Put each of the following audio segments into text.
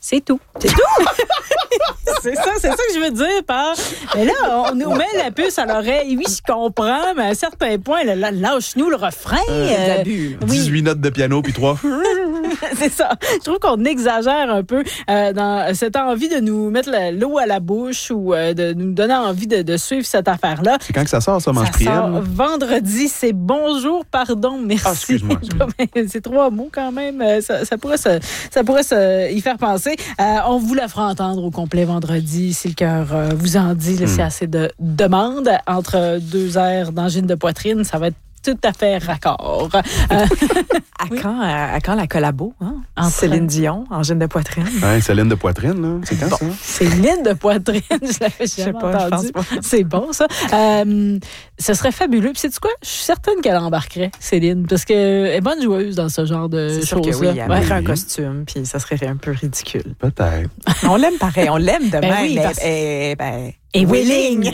C'est tout. C'est tout? c'est ça que je veux dire par... Mais là, on nous met la puce à l'oreille. Oui, je comprends, mais à un certain point, lâche-nous le refrain. Oui. 18 notes de piano, puis 3. C'est ça. Je trouve qu'on exagère un peu dans cette envie de nous mettre l'eau à la bouche ou de nous donner envie de suivre cette affaire-là. C'est quand que ça sort, ça, Mange Prienne? Vendredi, c'est bonjour, pardon, merci. Ah, excuse-moi. C'est 3 mots quand même. Ça pourrait y faire penser. On vous la fera entendre au complet vendredi, si le cœur vous en dit. C'est assez de demandes. Entre 2 airs d'angine de poitrine, ça va être tout à fait raccord. À quand la collabo? Hein? Céline Dion, angine de poitrine. Oui, Céline de poitrine, là. C'est quand ça? Céline de poitrine, je l'avais jamais entendu. C'est bon, ça. Ce serait fabuleux. Puis sais-tu quoi? Je suis certaine qu'elle embarquerait, Céline, parce qu'elle est bonne joueuse dans ce genre de choses-là. C'est sûr que oui, elle mettrait un costume, puis ça serait un peu ridicule. Peut-être. On l'aime pareil, on l'aime de même. Oui, et willing!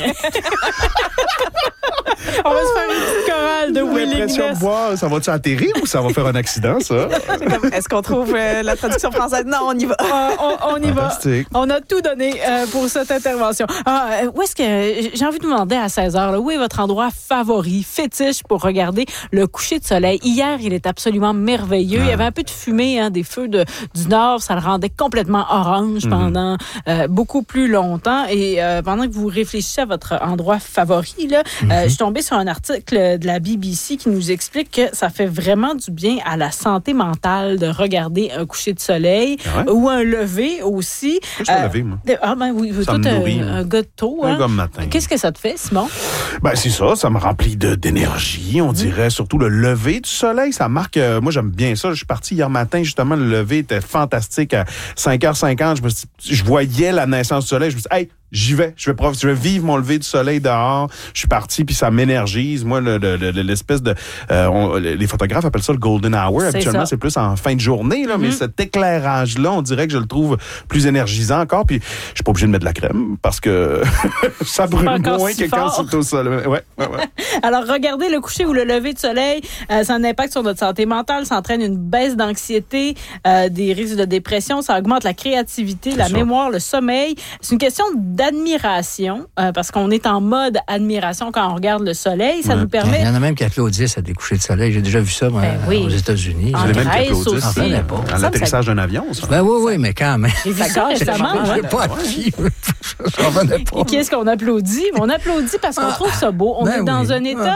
On va se faire une petite chorale de willingness. Ça va-tu atterrir ou ça va faire un accident, ça? Est-ce qu'on trouve la traduction française? Non, on y va. On y va. On a tout donné pour cette intervention. Où est-ce que... J'ai envie de vous demander à 16h, où est votre endroit favori, fétiche pour regarder le coucher de soleil? Hier, il est absolument merveilleux. Il y avait un peu de fumée des feux du Nord. Ça le rendait complètement orange pendant beaucoup plus longtemps. Et pendant que vous réfléchissez à votre endroit favori, là, je suis tombée sur un article de la BBC qui nous explique que ça fait vraiment du bien à la santé mentale de regarder un coucher de soleil ou un lever aussi. Je suis levé, moi. Oui, ça me nourrit. Un gars de tôt. Un gars de matin. Qu'est-ce que ça te fait, Simon? C'est ça me remplit d'énergie, on dirait. Surtout le lever du soleil, ça marque... moi, j'aime bien ça. Je suis parti hier matin, justement, le lever était fantastique. À 5h50, je voyais la naissance du soleil. Je me suis dit, hey, j'y vais. Je vais vivre mon lever du soleil dehors. Je suis parti, puis ça m'énergise. Moi, l'espèce de... les photographes appellent ça le golden hour. Habituellement, c'est plus en fin de journée, là, mais cet éclairage-là, on dirait que je le trouve plus énergisant encore. Puis, je suis pas obligé de mettre de la crème parce que ça brûle moins que quand c'est au soleil. Ouais. Alors, regardez le coucher ou le lever du soleil, ça a un impact sur notre santé mentale. Ça entraîne une baisse d'anxiété, des risques de dépression. Ça augmente la créativité, la mémoire, le sommeil. C'est une question d'admiration, parce qu'on est en mode admiration quand on regarde le soleil. Ça nous permet... Il y en a même qui applaudissent à des couchers de soleil. J'ai déjà vu ça, moi, aux États-Unis. En Grèce aussi. Dans l'atterrissage d'un avion, ça. Oui, mais quand même. J'ai vu ça récemment. Je n'ai pas appris. Je revenais pas. Et qui est-ce qu'on applaudit? On applaudit parce qu'on trouve ça beau. On est dans un état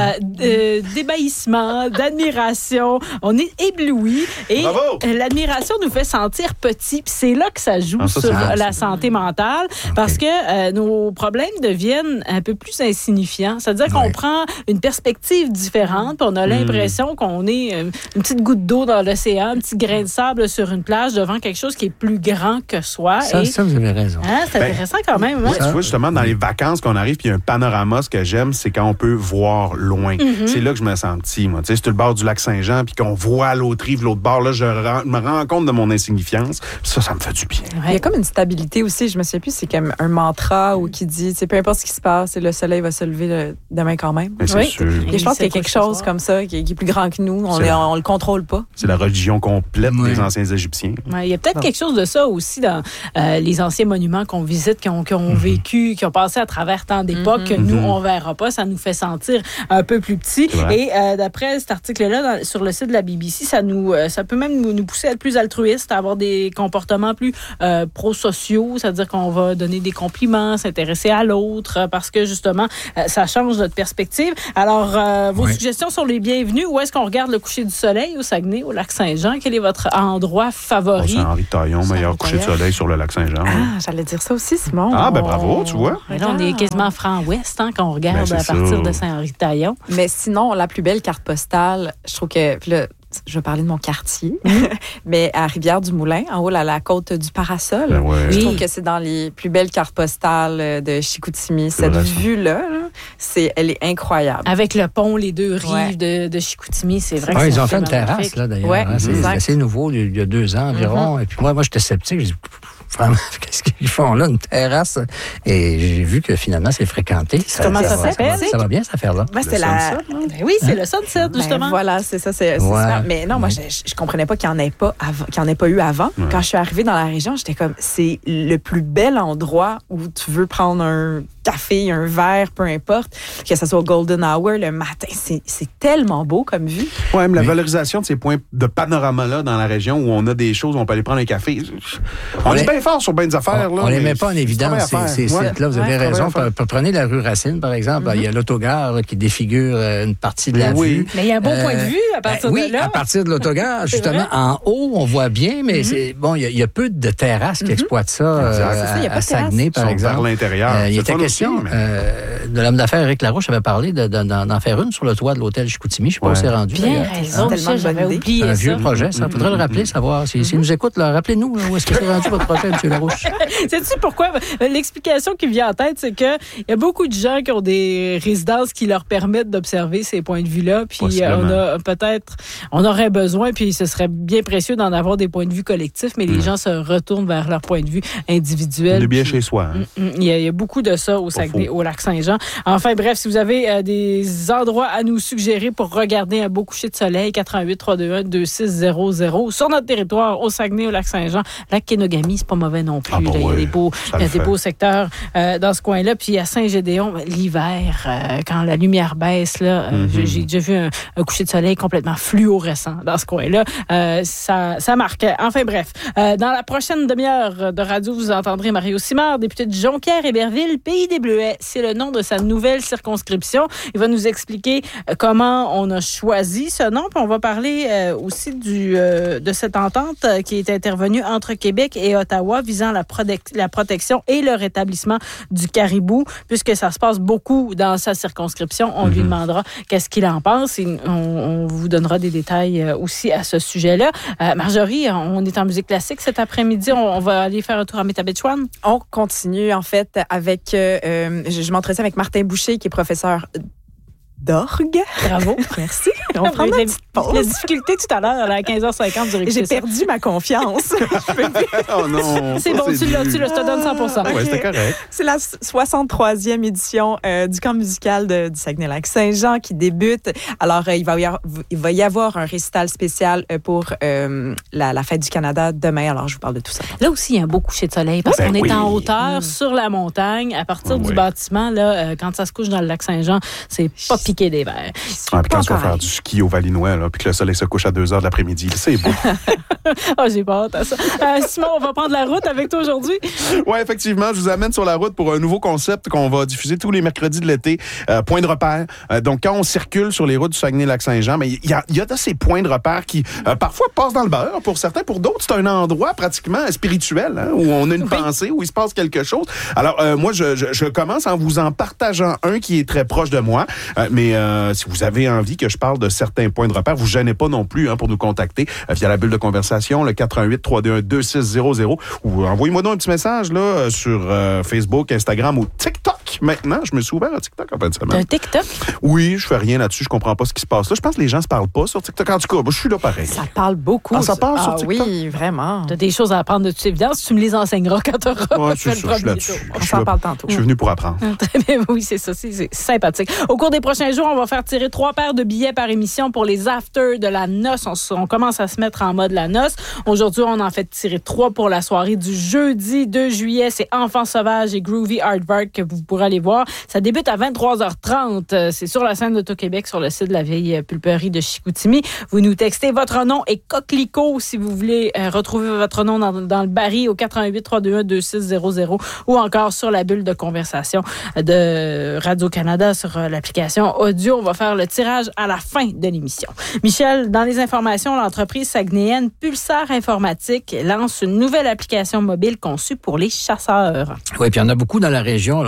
d'ébahissement, d'admiration. On est ébloui. Et l'admiration nous fait sentir petit. Puis c'est là que ça joue sur la santé mentale. Parce que nos problèmes deviennent un peu plus insignifiants. C'est-à-dire qu'on prend une perspective différente, puis on a l'impression qu'on est une petite goutte d'eau dans l'océan, un petit grain de sable sur une plage devant quelque chose qui est plus grand que soi. Ça, vous avez raison. C'est intéressant quand même. Tu vois, justement, dans les vacances qu'on arrive, puis il y a un panorama, ce que j'aime, c'est quand on peut voir loin. C'est là que je me sens petit, moi. Tu sais, c'est le bord du lac Saint-Jean, puis qu'on voit à l'autre rive, l'autre bord, là, je me rends compte de mon insignifiance. Ça me fait du bien. Il y a comme une stabilité aussi, je me souviens plus, c'est comme un mantra ou qui dit, peu importe ce qui se passe, le soleil va se lever demain quand même. Mais c'est sûr. Et je pense qu'il y a quelque chose comme ça qui est plus grand que nous. On le contrôle pas. C'est la religion complète des anciens Égyptiens. Il y a peut-être quelque chose de ça aussi dans les anciens monuments qu'on visite, qui ont vécu, qui ont passé à travers tant d'époques que nous, on verra pas. Ça nous fait sentir un peu plus petits. Et d'après cet article-là, sur le site de la BBC, ça peut même nous pousser à être plus altruistes, à avoir des comportements plus prosociaux, c'est-à-dire qu'on va donner des compliments, s'intéresser à l'autre, parce que justement, ça change notre perspective. Alors, vos suggestions sont les bienvenues. Où est-ce qu'on regarde le coucher du soleil? Au Saguenay, au lac Saint-Jean? Quel est votre endroit favori? C'est Henri Taillon, meilleur coucher de soleil sur le lac Saint-Jean. J'allais dire ça aussi, Simon. Bravo, tu vois. Là, on est quasiment franc-ouest quand on regarde à partir de Saint-Henri-de-Taillon. Mais sinon, la plus belle carte postale, je trouve que... je vais parler de mon quartier, mais à Rivière-du-Moulin, en haut, à la côte du Parasol. Je trouve que c'est dans les plus belles cartes postales de Chicoutimi. Cette vue-là, elle est incroyable. Avec le pont, les deux rives de Chicoutimi, c'est vrai que ils ont fait une terrasse, là, d'ailleurs. C'est assez nouveau, il y a 2 ans environ. Et puis moi, j'étais sceptique. Je dis, vraiment, qu'est-ce qu'ils font là, une terrasse? Et j'ai vu que finalement, c'est fréquenté. Comment ça s'appelle? Ça va bien, cette affaire-là. Ben, c'est la... oui, c'est le Sunset, justement. Voilà, c'est ça. C'est ça. Mais non, moi, je comprenais pas qu'il n'y en ait pas eu avant. Quand je suis arrivée dans la région, j'étais comme, c'est le plus bel endroit où tu veux prendre un café, un verre, peu importe, que ce soit au Golden Hour le matin. C'est tellement beau comme vue. Oui, mais la valorisation de ces points de panorama-là dans la région où on a des choses où on peut aller prendre un café. On est bien fort sur bien des affaires. On ne les met pas en évidence, ces sites-là. Vous avez raison. Prenez la rue Racine, par exemple. Il y a l'autogare qui défigure une partie de la vue. Mais il y a un beau point de vue à partir de là. Oui, à partir de l'autogare. Justement, en haut, on voit bien, mais il y a peu de terrasses qui exploitent ça à Saguenay, par exemple. Vers l'intérieur. Il était question, de l'homme d'affaires Éric Larouche avait parlé d'en faire une sur le toit de l'hôtel Chicoutimi. Je ne sais pas où c'est rendu. Bien raison, j'avais oublié ça. Un vieux projet, ça. Faudrait le rappeler, savoir. S'il nous écoute, rappelez-nous où est-ce que c'est rendu votre projet, M. Larouche. Sais-tu pourquoi? L'explication qui me vient en tête, c'est qu'il y a beaucoup de gens qui ont des résidences qui leur permettent d'observer ces points de vue-là. Puis on aurait besoin, puis ce serait bien précieux d'en avoir des points de vue collectifs, mais les gens se retournent vers leur point de vue individuel. On est bien chez soi. Il y a beaucoup de ça au Saguenay, au Lac-Saint-Jean. Enfin, bref, si vous avez des endroits à nous suggérer pour regarder un beau coucher de soleil, 88-321-2600 sur notre territoire au Saguenay, au Lac-Saint-Jean. Lac-Kenogami, c'est pas mauvais non plus. Il y a des beaux secteurs dans ce coin-là. Puis à Saint-Gédéon, l'hiver, quand la lumière baisse, là, j'ai déjà vu un coucher de soleil complètement fluorescent dans ce coin-là. Ça marque. Enfin bref, dans la prochaine demi-heure de radio, vous entendrez Mario Simard, député de Jonquière-Héberville, Pays des Bleuets. C'est le nom de sa nouvelle circonscription. Il va nous expliquer comment on a choisi ce nom. Puis on va parler aussi de cette entente qui est intervenue entre Québec et Ottawa visant la protection et le rétablissement du caribou. Puisque ça se passe beaucoup dans sa circonscription, on lui demandera qu'est-ce qu'il en pense et on vous donnera des détails aussi à ce sujet-là. Marjorie, on est en musique classique cet après-midi. On va aller faire un tour à Métabetchouan. On continue en fait avec... je m'entretiens avec Martin Boucher qui est professeur d'orgue. Bravo. Merci. On prend une petite pause. La difficulté tout à l'heure à 15h50 du J'ai perdu ma confiance. Oh non. C'est bon, tu l'as, je te donne 100%. Oui, c'était correct. C'est la 63e édition du camp musical du Saguenay-Lac-Saint-Jean qui débute. Alors, il va y avoir un récital spécial pour la Fête du Canada demain. Alors, je vous parle de tout ça. Là aussi, il y a un beau coucher de soleil parce qu'on est en hauteur sur la montagne. À partir du bâtiment, là, quand ça se couche dans le Lac-Saint-Jean, c'est pas piqué des verres. Puis quand tu vas faire du ski au Valinois, puis que le soleil se couche à 2h de l'après-midi, c'est beau. J'ai pas hâte à ça. Simon, on va prendre la route avec toi aujourd'hui. Oui, effectivement, je vous amène sur la route pour un nouveau concept qu'on va diffuser tous les mercredis de l'été, point de repère. Donc, quand on circule sur les routes du Saguenay-Lac-Saint-Jean, mais il y a de ces points de repère qui, parfois, passent dans le beurre pour certains. Pour d'autres, c'est un endroit pratiquement spirituel, où on a une pensée, où il se passe quelque chose. Alors, moi, je commence en vous en partageant un qui est très proche de moi. Mais si vous avez envie que je parle de certains points de repère, vous gênez pas non plus pour nous contacter via la bulle de conversation, le 418-321-2600, ou envoyez-moi donc un petit message là sur Facebook, Instagram ou TikTok. Maintenant, je me suis ouvert à TikTok en fin de semaine. Un TikTok? Oui, je fais rien là-dessus, je comprends pas ce qui se passe là. Je pense que les gens se parlent pas sur TikTok. En tout cas, moi, je suis là pareil. Ça parle beaucoup. Ça parle sur TikTok? Oui, vraiment. Tu as des choses à apprendre de toute évidence. Tu me les enseigneras quand tu auras fait le premier tour. On s'en parle tantôt. Je suis venu pour apprendre. Très bien, oui, c'est ça. C'est sympathique. Au cours des prochains jours, on va faire tirer 3 paires de billets par émission pour les afters de la noce. On commence à se mettre en mode la noce. Aujourd'hui, on en fait tirer 3 pour la soirée du jeudi 2 juillet. C'est Enfants sauvages et Groovy Aardvark que vous pourrez aller voir. Ça débute à 23h30. C'est sur la scène d'Auto-Québec, sur le site de la vieille pulperie de Chicoutimi. Vous nous textez votre nom et coquelicot si vous voulez retrouver votre nom dans le baril au 418-321-2600 ou encore sur la bulle de conversation de Radio-Canada sur l'application audio. On va faire le tirage à la fin de l'émission. Michel, dans les informations, l'entreprise saguenayenne Pulsar Informatique lance une nouvelle application mobile conçue pour les chasseurs. Oui, puis il y en a beaucoup dans la région. Alors, ça peut être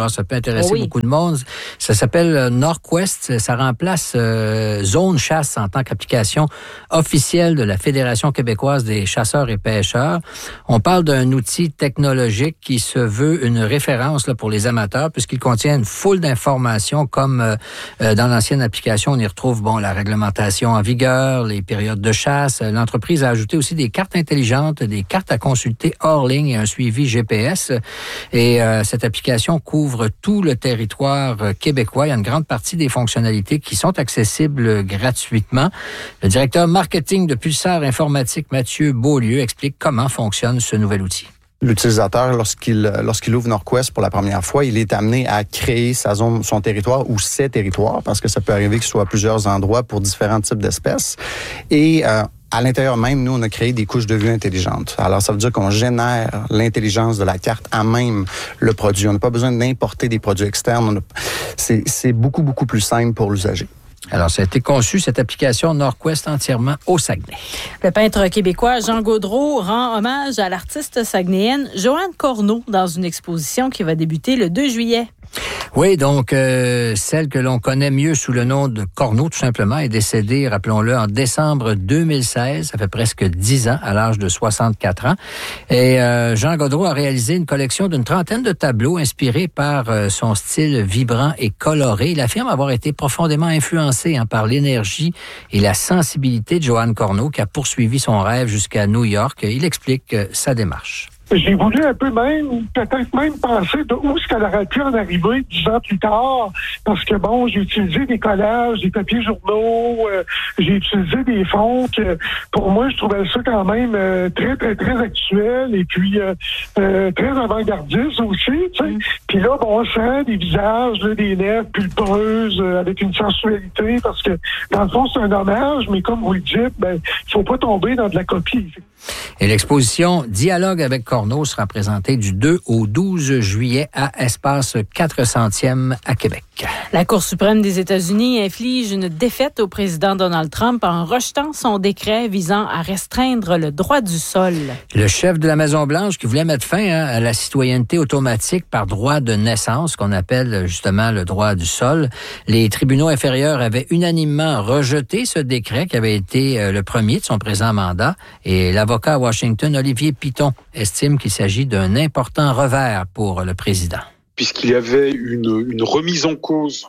intéresser beaucoup de monde. Ça s'appelle Norquest. Ça remplace Zone Chasse en tant qu'application officielle de la Fédération québécoise des chasseurs et pêcheurs. On parle d'un outil technologique qui se veut une référence là, pour les amateurs puisqu'il contient une foule d'informations comme dans l'ancienne application, on y retrouve la réglementation en vigueur, les périodes de chasse. L'entreprise a ajouté aussi des cartes intelligentes, des cartes à consulter hors ligne et un suivi GPS. Et cette application couvre tout le territoire québécois. Il y a une grande partie des fonctionnalités qui sont accessibles gratuitement. Le directeur marketing de Pulsar Informatique, Mathieu Beaulieu, explique comment fonctionne ce nouvel outil. L'utilisateur, lorsqu'il ouvre Norquest pour la première fois, il est amené à créer sa zone, son territoire ou ses territoires, parce que ça peut arriver que ce soit à plusieurs endroits pour différents types d'espèces. Et à l'intérieur même, nous, on a créé des couches de vue intelligentes. Alors, ça veut dire qu'on génère l'intelligence de la carte à même le produit. On n'a pas besoin d'importer des produits externes. C'est beaucoup, beaucoup plus simple pour l'usager. Alors, ça a été conçu, cette application Norquest, entièrement au Saguenay. Le peintre québécois Jean Gaudreault rend hommage à l'artiste saguenéenne Joanne Corneau dans une exposition qui va débuter le 2 juillet. Oui, donc celle que l'on connaît mieux sous le nom de Corneau, tout simplement, est décédée, rappelons-le, en décembre 2016. Ça fait presque 10 ans, à l'âge de 64 ans. Et Jean Gaudreault a réalisé une collection d'une trentaine de tableaux inspirés par son style vibrant et coloré. Il affirme avoir été profondément influencé par l'énergie et la sensibilité de Joanne Corneau, qui a poursuivi son rêve jusqu'à New York. Il explique sa démarche. J'ai voulu un peu peut-être même penser de où est-ce qu'elle aurait pu en arriver 10 ans plus tard, parce que j'ai utilisé des collages, des papiers journaux, j'ai utilisé des fonds que, pour moi, je trouvais ça quand même très, très, très actuel et puis très avant-gardiste aussi, tu sais. Puis là, on sent des visages, là, des lèvres pulpeuses, avec une sensualité, parce que, dans le fond, c'est un hommage, mais comme vous le dites, il faut pas tomber dans de la copie. Et l'exposition Dialogue avec Corneau sera présentée du 2 au 12 juillet à Espace 400e à Québec. La Cour suprême des États-Unis inflige une défaite au président Donald Trump en rejetant son décret visant à restreindre le droit du sol. Le chef de la Maison-Blanche qui voulait mettre fin à la citoyenneté automatique par droit de naissance, qu'on appelle justement le droit du sol. Les tribunaux inférieurs avaient unanimement rejeté ce décret qui avait été le premier de son présent mandat. Et l'avocat à Washington, Olivier Piton, estime qu'il s'agit d'un important revers pour le président. Puisqu'il y avait une remise en cause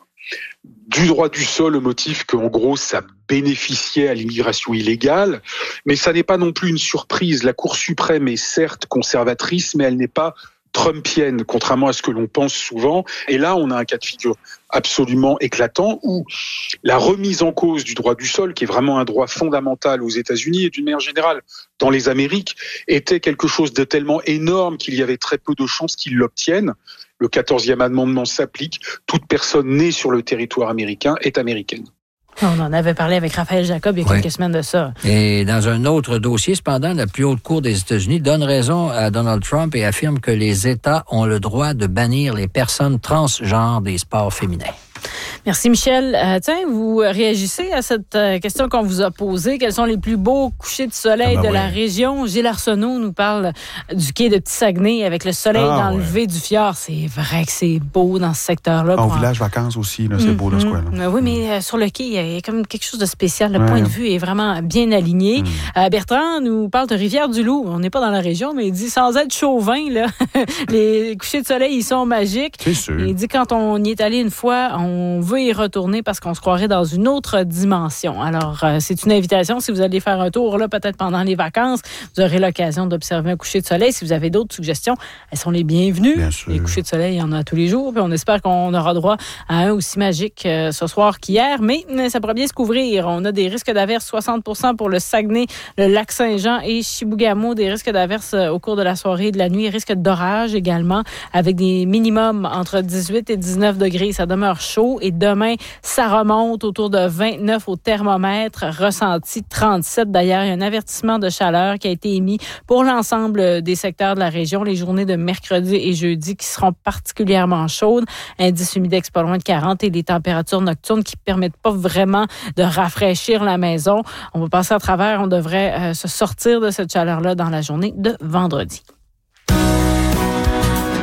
du droit du sol au motif qu'en gros, ça bénéficiait à l'immigration illégale. Mais ça n'est pas non plus une surprise. La Cour suprême est certes conservatrice, mais elle n'est pas trumpienne, contrairement à ce que l'on pense souvent. Et là, on a un cas de figure absolument éclatant où la remise en cause du droit du sol, qui est vraiment un droit fondamental aux États-Unis et d'une manière générale dans les Amériques, était quelque chose de tellement énorme qu'il y avait très peu de chances qu'ils l'obtiennent. Le 14e amendement s'applique. Toute personne née sur le territoire américain est américaine. On en avait parlé avec Raphaël Jacob il y a quelques semaines de ça. Et dans un autre dossier, cependant, la plus haute cour des États-Unis donne raison à Donald Trump et affirme que les États ont le droit de bannir les personnes transgenres des sports féminins. Merci, Michel. Vous réagissez à cette question qu'on vous a posée. Quels sont les plus beaux couchers de soleil de la région? Gilles Arsenault nous parle du quai de Petit-Saguenay avec le soleil dans le lever du fjord. C'est vrai que c'est beau dans ce secteur-là. Au village vacances aussi, là, c'est beau dans ce coin-là. Oui, mais sur le quai, il y a comme quelque chose de spécial. Le point de vue est vraiment bien aligné. Bertrand nous parle de Rivière-du-Loup. On n'est pas dans la région, mais il dit, sans être chauvin, là, les couchers de soleil, ils sont magiques. C'est sûr. Il dit, quand on y est allé une fois, on veut y retourner parce qu'on se croirait dans une autre dimension. Alors, c'est une invitation. Si vous allez faire un tour, là, peut-être pendant les vacances, vous aurez l'occasion d'observer un coucher de soleil. Si vous avez d'autres suggestions, elles sont les bienvenues. Bien sûr. Les couchers de soleil, il y en a tous les jours. Puis on espère qu'on aura droit à un aussi magique ce soir qu'hier. Mais ça pourrait bien se couvrir. On a des risques d'averses 60% pour le Saguenay, le Lac-Saint-Jean et Chibougamau. Des risques d'averses au cours de la soirée et de la nuit. Risque d'orage également, avec des minimums entre 18 et 19 degrés. Ça demeure chaud. Et demain, ça remonte autour de 29 au thermomètre, ressenti 37. D'ailleurs, il y a un avertissement de chaleur qui a été émis pour l'ensemble des secteurs de la région. Les journées de mercredi et jeudi qui seront particulièrement chaudes. Indice humidex pas loin de 40 et des températures nocturnes qui ne permettent pas vraiment de rafraîchir la maison. On va passer à travers. On devrait se sortir de cette chaleur-là dans la journée de vendredi.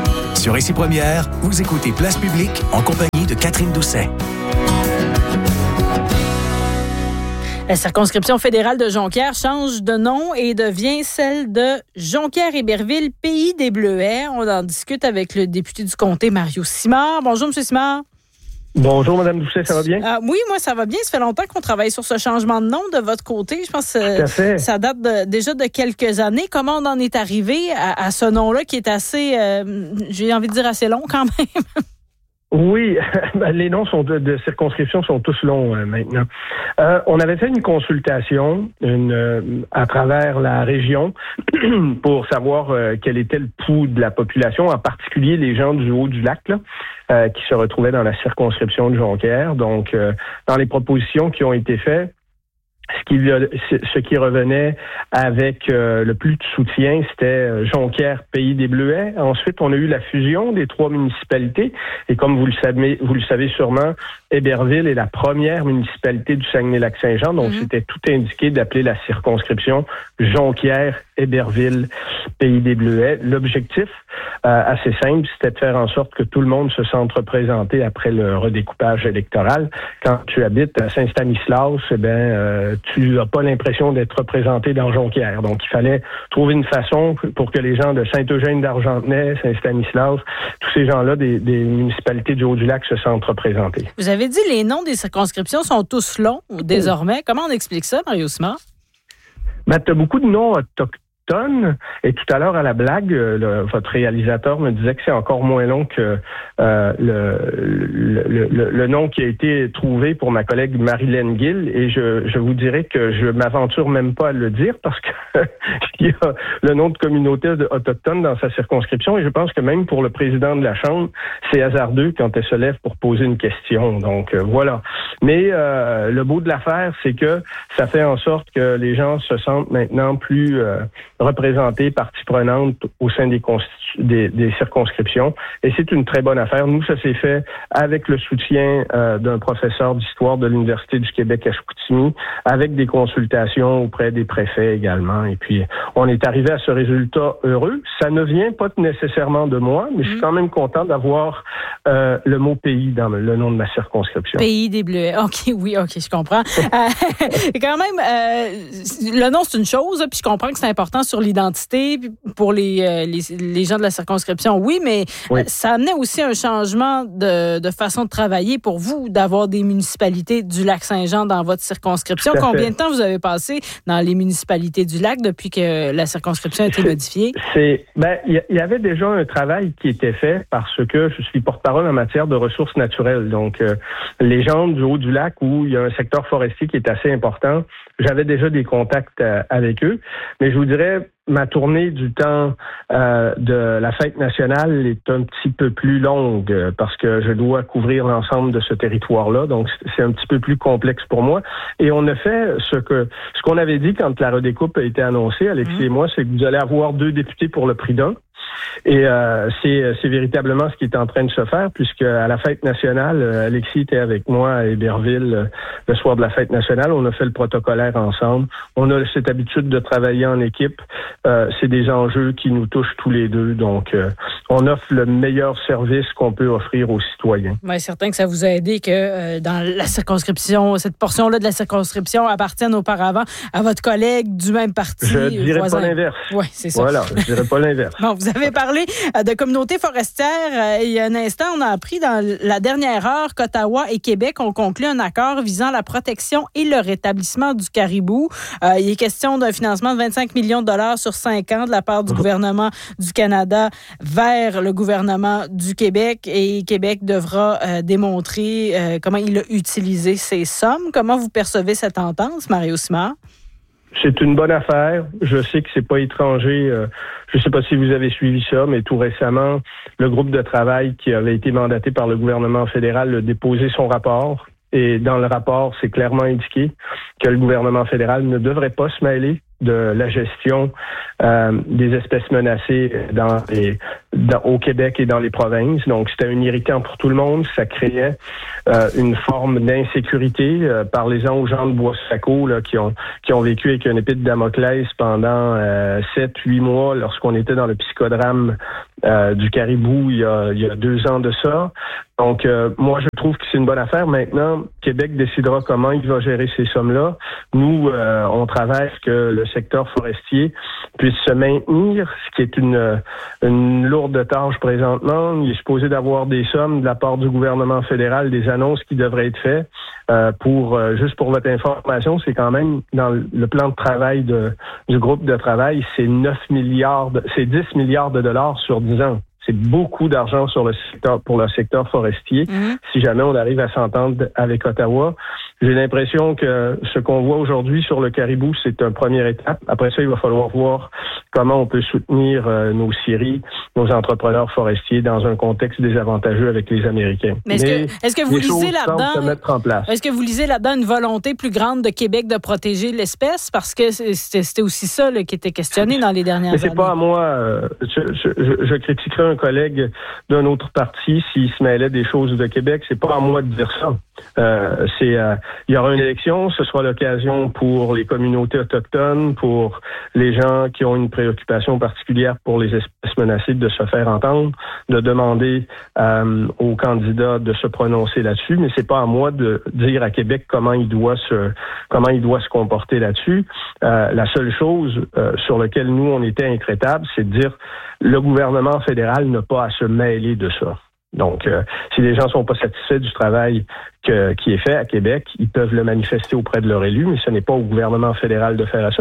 Sur Récit Première, vous écoutez Place Publique en compagnie de Catherine Doucet. La circonscription fédérale de Jonquière change de nom et devient celle de Jonquière-Héberville, pays des Bleuets. On en discute avec le député du comté, Mario Simard. Bonjour, M. Simard. Bonjour, Mme Doucet, ça va bien? Oui, moi, ça va bien. Ça fait longtemps qu'on travaille sur ce changement de nom de votre côté. Je pense que ça date déjà de quelques années. Comment on en est arrivé à ce nom-là qui est assez, j'ai envie de dire assez long quand même? Oui, les noms de circonscription sont tous longs maintenant. On avait fait une consultation à travers la région pour savoir quel était le pouls de la population, en particulier les gens du Haut-du-Lac, là, qui se retrouvaient dans la circonscription de Jonquière. Donc, dans les propositions qui ont été faites, ce qui revenait avec le plus de soutien, c'était Jonquière, pays des Bleuets. Ensuite, on a eu la fusion des 3 municipalités. Et comme vous le savez sûrement, Héberville est la première municipalité du Saguenay-Lac-Saint-Jean. Donc, c'était tout indiqué d'appeler la circonscription Jonquière, Héberville, pays des Bleuets. L'objectif, assez simple, c'était de faire en sorte que tout le monde se sente représenté après le redécoupage électoral. Quand tu habites à Saint-Stanislas, tu n'as pas l'impression d'être représenté dans Jonquière. Donc, il fallait trouver une façon pour que les gens de Saint-Eugène d'Argentenay, Saint-Stanislas, tous ces gens-là des municipalités du Haut-du-Lac se sentent représentés. Vous avez dit les noms des circonscriptions sont tous longs désormais. Comment on explique ça, Mario Simard? Tu as beaucoup de noms autochtones. Et tout à l'heure, à la blague, votre réalisateur me disait que c'est encore moins long que le nom qui a été trouvé pour ma collègue Marilyn Gill. Et je vous dirais que je m'aventure même pas à le dire parce que il y a le nom de communauté autochtone dans sa circonscription. Et je pense que même pour le président de la Chambre, c'est hasardeux quand elle se lève pour poser une question. Donc, voilà. Mais le beau de l'affaire, c'est que ça fait en sorte que les gens se sentent maintenant plus représentés, partie prenante au sein des circonscriptions. Et c'est une très bonne affaire. Nous, ça s'est fait avec le soutien d'un professeur d'histoire de l'Université du Québec à Chicoutimi, avec des consultations auprès des préfets également. Et puis, on est arrivé à ce résultat heureux. Ça ne vient pas nécessairement de moi, mais je suis quand même content d'avoir le mot « pays » dans le nom de ma circonscription. Pays des Bleuets. OK, oui, OK, je comprends. Quand même, le nom, c'est une chose, puis je comprends que c'est important sur l'identité pour les gens de la circonscription, oui, mais ça amenait aussi un changement de façon de travailler pour vous, d'avoir des municipalités du Lac-Saint-Jean dans votre circonscription. Combien de temps vous avez passé dans les municipalités du Lac depuis que la circonscription a été modifiée? Il y avait déjà un travail qui était fait parce que je suis porte-parole en matière de ressources naturelles. Donc, les gens du Haut-du-Lac où il y a un secteur forestier qui est assez important, j'avais déjà des contacts avec eux. Mais je vous dirais, ma tournée du temps de la fête nationale est un petit peu plus longue parce que je dois couvrir l'ensemble de ce territoire-là. Donc, c'est un petit peu plus complexe pour moi. Et on a fait ce qu'on avait dit quand la redécoupe a été annoncée, Alexis et moi, c'est que vous allez avoir 2 députés pour le prix d'un. Et c'est véritablement ce qui est en train de se faire, puisque à la fête nationale, Alexis était avec moi à Héberville le soir de la fête nationale. On a fait le protocolaire ensemble. On a cette habitude de travailler en équipe. C'est des enjeux qui nous touchent tous les deux. Donc, on offre le meilleur service qu'on peut offrir aux citoyens. Oui, certain que ça vous a aidé que dans la circonscription, cette portion-là de la circonscription appartienne auparavant à votre collègue du même parti. Je dirais voisin. Pas l'inverse. Oui, c'est ça. Voilà, je dirais pas l'inverse. Bon, vous avez parlé de communautés forestières. Il y a un instant, on a appris dans la dernière heure qu'Ottawa et Québec ont conclu un accord visant la protection et le rétablissement du caribou. Il est question d'un financement de 25 millions de dollars sur 5 ans de la part du gouvernement du Canada vers le gouvernement du Québec. Et Québec devra démontrer comment il a utilisé ces sommes. Comment vous percevez cette entente, Mario Simard? C'est une bonne affaire. Je sais que c'est pas étranger. Je sais pas si vous avez suivi ça, mais tout récemment, le groupe de travail qui avait été mandaté par le gouvernement fédéral a déposé son rapport. Et dans le rapport, c'est clairement indiqué que le gouvernement fédéral ne devrait pas se mêler de la gestion des espèces menacées dans au Québec et dans les provinces. Donc, c'était un irritant pour tout le monde. Ça créait une forme d'insécurité. Parlez-en aux gens de Bois-Saco là, qui ont vécu avec une épée de Damoclès pendant 7-8 mois lorsqu'on était dans le psychodrame du Caribou il y a 2 ans de ça. Donc, moi, je trouve que c'est une bonne affaire. Maintenant, Québec décidera comment il va gérer ces sommes-là. Nous, on travaille que le secteur forestier puisse se maintenir, ce qui est une lourde tâche présentement. Il est supposé d'avoir des sommes de la part du gouvernement fédéral, des annonces qui devraient être faites. Juste pour votre information, c'est quand même dans le plan de travail du groupe de travail, c'est 10 milliards de dollars sur 10 ans. C'est beaucoup d'argent pour le secteur forestier. Si jamais on arrive à s'entendre avec Ottawa, j'ai l'impression que ce qu'on voit aujourd'hui sur le Caribou, c'est une première étape. Après ça, il va falloir voir comment on peut soutenir nos scieries, nos entrepreneurs forestiers dans un contexte désavantageux avec les Américains. Mais est-ce que vous lisez là-dedans, est-ce que vous lisez là-dedans une volonté plus grande de Québec de protéger l'espèce? Parce que c'était aussi ça là, qui était questionné dans les dernières années. Mais c'est pas à moi. Je critiquerai un collègue d'un autre parti s'il se mêlait des choses de Québec. C'est pas à moi de dire ça. Il y aura une élection, ce sera l'occasion pour les communautés autochtones, pour les gens qui ont une préoccupation particulière pour les espèces menacées de se faire entendre, de demander aux candidats de se prononcer là-dessus, mais c'est pas à moi de dire à Québec comment il doit se comporter là-dessus. La seule chose sur laquelle nous on était intraitables, c'est de dire le gouvernement fédéral n'a pas à se mêler de ça. Donc, si les gens sont pas satisfaits du travail qui est fait à Québec, ils peuvent le manifester auprès de leur élu, mais ce n'est pas au gouvernement fédéral de faire ça,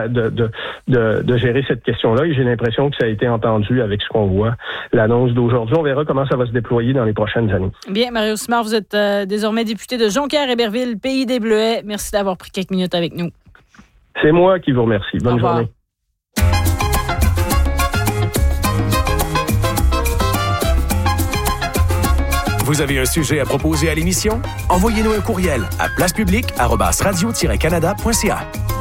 de gérer cette question-là. Et j'ai l'impression que ça a été entendu avec ce qu'on voit. L'annonce d'aujourd'hui, on verra comment ça va se déployer dans les prochaines années. Bien, Mario Simard, vous êtes désormais député de Jonquière-Héberville, Pays des Bleuets. Merci d'avoir pris quelques minutes avec nous. C'est moi qui vous remercie. Bonne journée. Vous avez un sujet à proposer à l'émission? Envoyez-nous un courriel à placepublique@radio-canada.ca.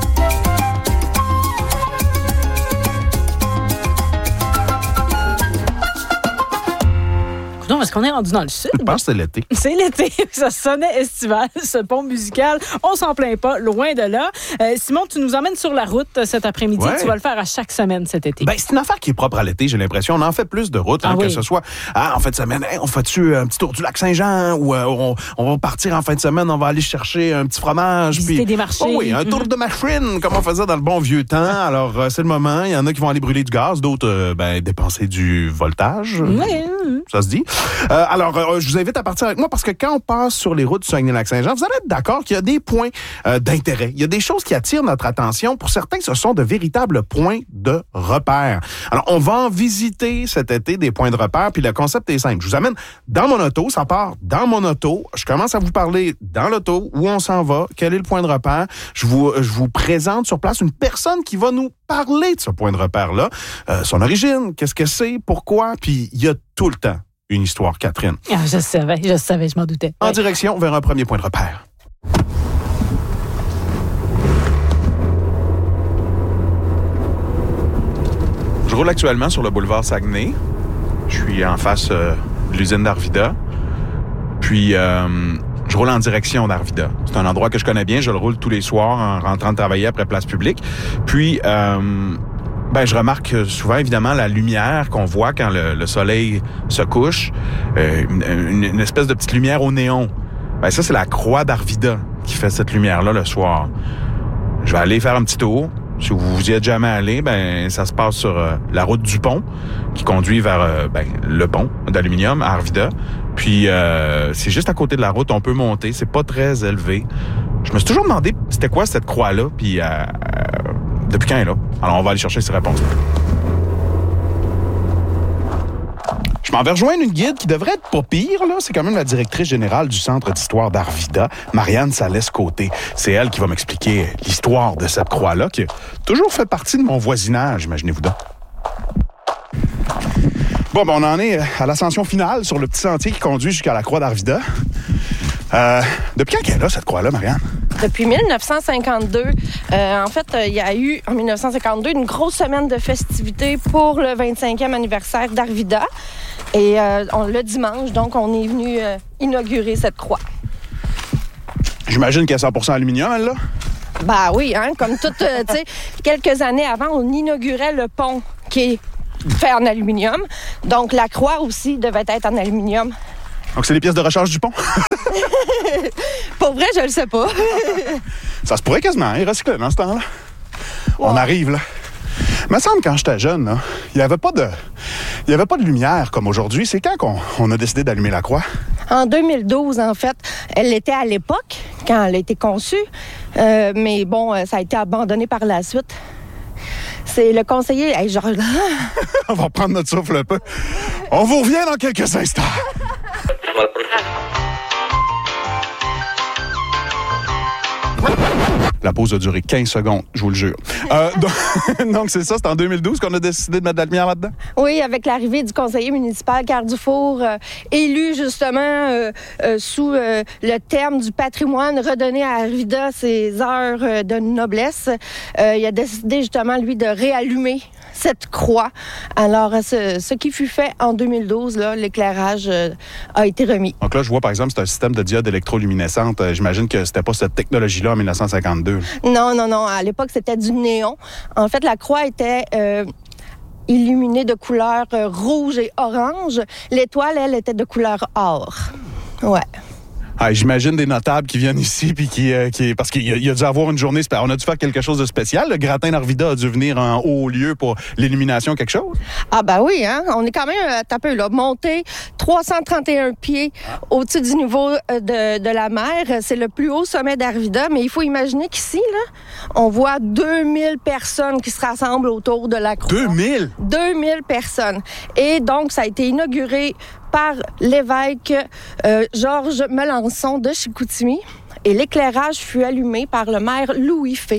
Est-ce qu'on est rendu dans le sud? Je pense que c'est l'été. C'est l'été. Ça sonnait estival, ce pont musical. On s'en plaint pas, loin de là. Simon, tu nous emmènes sur la route cet après-midi. Ouais. Tu vas le faire à chaque semaine cet été. Ben, c'est une affaire qui est propre à l'été, j'ai l'impression. On en fait plus de routes, que ce soit en fin de semaine. On fait-tu un petit tour du lac Saint-Jean ou on va partir en fin de semaine, on va aller chercher un petit fromage. Visiter des marchés. Oh oui, un tour de machine, comme on faisait dans le bon vieux temps. Alors, c'est le moment. Il y en a qui vont aller brûler du gaz, d'autres, dépenser du voltage. Oui. Ça se dit. Alors, je vous invite à partir avec moi parce que quand on passe sur les routes du Saguenay-Lac-Saint-Jean, vous allez être d'accord qu'il y a des points d'intérêt. Il y a des choses qui attirent notre attention. Pour certains, ce sont de véritables points de repère. Alors, on va en visiter cet été des points de repère, puis le concept est simple. Je vous amène dans mon auto, ça part dans mon auto. Je commence à vous parler dans l'auto, où on s'en va, quel est le point de repère. Je vous présente sur place une personne qui va nous parler de ce point de repère-là. Son origine, qu'est-ce que c'est, pourquoi, puis il y a tout le temps une histoire, Catherine. Ah, je savais, je m'en doutais. En direction vers un premier point de repère. Je roule actuellement sur le boulevard Saguenay. Je suis en face de l'usine d'Arvida. Puis, je roule en direction d'Arvida. C'est un endroit que je connais bien. Je le roule tous les soirs en rentrant de travailler après Place Publique. Puis, je remarque souvent, évidemment, la lumière qu'on voit quand le soleil se couche. Une espèce de petite lumière au néon. Ça, c'est la croix d'Arvida qui fait cette lumière-là le soir. Je vais aller faire un petit tour. Si vous y êtes jamais allé, ça se passe sur la route du pont qui conduit vers le pont d'aluminium à Arvida. Puis, c'est juste à côté de la route. On peut monter. C'est pas très élevé. Je me suis toujours demandé c'était quoi cette croix-là. Puis, depuis quand elle est là? Alors, on va aller chercher ces réponses-là. Je m'en vais rejoindre une guide qui devrait être pas pire, là. C'est quand même la directrice générale du Centre d'histoire d'Arvida, Marianne Salès-Côté. C'est elle qui va m'expliquer l'histoire de cette croix-là, qui a toujours fait partie de mon voisinage, imaginez-vous donc. Bon, on en est à l'ascension finale sur le petit sentier qui conduit jusqu'à la croix d'Arvida. Depuis quand elle est là, cette croix-là, Marianne? Depuis 1952. En fait, il y a eu, en 1952, une grosse semaine de festivités pour le 25e anniversaire d'Arvida. Et le dimanche, donc, on est venu inaugurer cette croix. J'imagine qu'elle est 100% aluminium, elle, là? Ben oui, hein, comme tout, tu sais, quelques années avant, on inaugurait le pont qui est fait en aluminium. Donc, la croix aussi devait être en aluminium. Donc, c'est les pièces de recharge du pont? Pour vrai, je le sais pas. Ça se pourrait quasiment, hein, recycler dans ce temps-là. Ouais. On arrive, là. Il me semble, quand j'étais jeune, là, il n'y avait pas de lumière comme aujourd'hui. C'est quand qu'on a décidé d'allumer la croix? En 2012, en fait. Elle était à l'époque, quand elle a été conçue. Mais bon, ça a été abandonné par la suite. C'est le conseiller... Hey, genre... On va prendre notre souffle un peu. On vous revient dans quelques instants. La pause a duré 15 secondes, je vous le jure. Donc c'est ça, c'est en 2012 qu'on a décidé de mettre de la lumière là-dedans? Oui, avec l'arrivée du conseiller municipal Carl Dufour, élu justement sous le terme du patrimoine, redonner à Arvida ses heures de noblesse. Il a décidé justement, lui, de réallumer cette croix. Alors, ce qui fut fait en 2012, là, l'éclairage a été remis. Donc là, je vois, par exemple, c'est un système de diode électroluminescente. J'imagine que c'était pas cette technologie-là en 1952. Non. À l'époque, c'était du néon. En fait, la croix était illuminée de couleur rouge et orange. L'étoile, elle, était de couleur or. Ouais. Ah, j'imagine des notables qui viennent ici puis qui parce qu'il y a dû avoir une journée. On a dû faire quelque chose de spécial. Le gratin d'Arvida a dû venir en haut lieu pour l'illumination, quelque chose. Ah ben oui, hein. On est quand même tapé là, monté 331 pieds au-dessus du niveau de la mer. C'est le plus haut sommet d'Arvida, mais il faut imaginer qu'ici là, on voit 2000 personnes qui se rassemblent autour de la croix. 2000 personnes. Et donc ça a été inauguré par l'évêque Georges Melançon de Chicoutimi. Et l'éclairage fut allumé par le maire Louis Fay.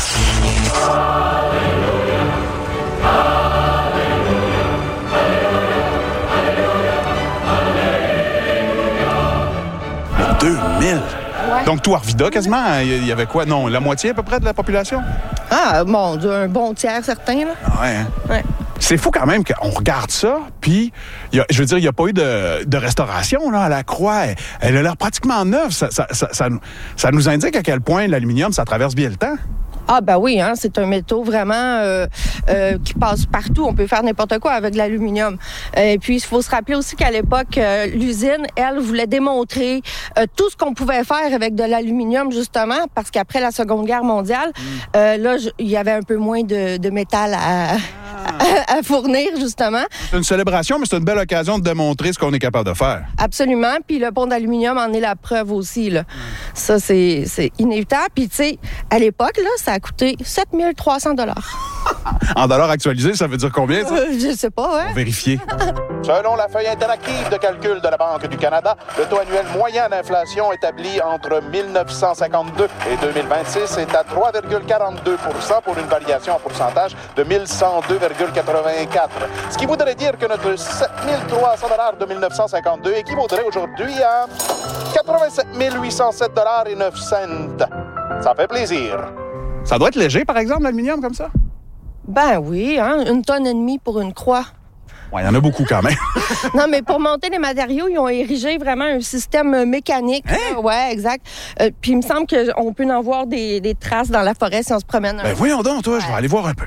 2000? Ouais. Donc, tout Arvida, quasiment, il y avait quoi? Non, la moitié à peu près de la population? Ah, bon, un bon tiers certain, là. Ah ouais, hein? Ouais. C'est fou quand même qu'on regarde ça, puis, je veux dire, il n'y a pas eu de restauration là, à la croix. Elle a l'air pratiquement neuve. Ça nous indique à quel point l'aluminium, ça traverse bien le temps. Ah ben oui, hein, c'est un métaux vraiment qui passe partout. On peut faire n'importe quoi avec de l'aluminium. Et puis, il faut se rappeler aussi qu'à l'époque, l'usine, elle, voulait démontrer tout ce qu'on pouvait faire avec de l'aluminium, justement, parce qu'après la Seconde Guerre mondiale, là, il y avait un peu moins de métal à fournir, justement. C'est une célébration, mais c'est une belle occasion de démontrer ce qu'on est capable de faire. Absolument. Puis le pont d'aluminium en est la preuve aussi, là. Ça, c'est inévitable. Puis, tu sais, à l'époque, là, ça a coûté 7 300 $. En dollars actualisés, ça veut dire combien, ça? Je sais pas, hein? On va vérifier. Selon la feuille interactive de calcul de la Banque du Canada, le taux annuel moyen d'inflation établi entre 1952 et 2026 est à 3,42 % pour une variation en pourcentage de 1102,84. Ce qui voudrait dire que notre 7 300 $ de 1952 équivaudrait aujourd'hui à 87 807 $ et 9 cents. Ça fait plaisir. Ça doit être léger, par exemple, l'aluminium, comme ça? Ben oui, hein? 1,5 tonnes pour une croix. Ouais, il y en a beaucoup quand même. Non, mais pour monter les matériaux, ils ont érigé vraiment un système mécanique. Hein? Ouais, exact. Puis il me semble qu'on peut en voir des traces dans la forêt si on se promène. Ben voyons donc, toi, je vais aller voir un peu.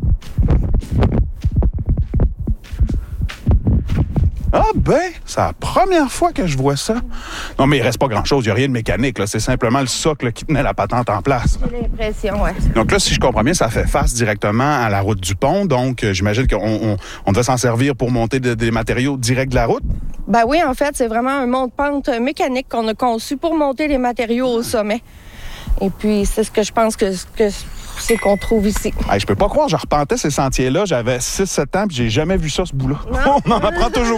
Ah ben, c'est la première fois que je vois ça. Non, mais il reste pas grand-chose, il n'y a rien de mécanique, là. C'est simplement le socle qui tenait la patente en place. J'ai l'impression, ouais. Donc là, si je comprends bien, ça fait face directement à la route du pont. Donc, j'imagine qu'on devait s'en servir pour monter des matériaux directs de la route. Ben oui, en fait, c'est vraiment un monte-pente mécanique qu'on a conçu pour monter les matériaux au sommet. Et puis, c'est ce que je pense que c'est qu'on trouve ici. Hey, je peux pas croire, je repentais ces sentiers-là. J'avais 6-7 ans, puis j'ai jamais vu ça, ce bout-là. On en apprend toujours.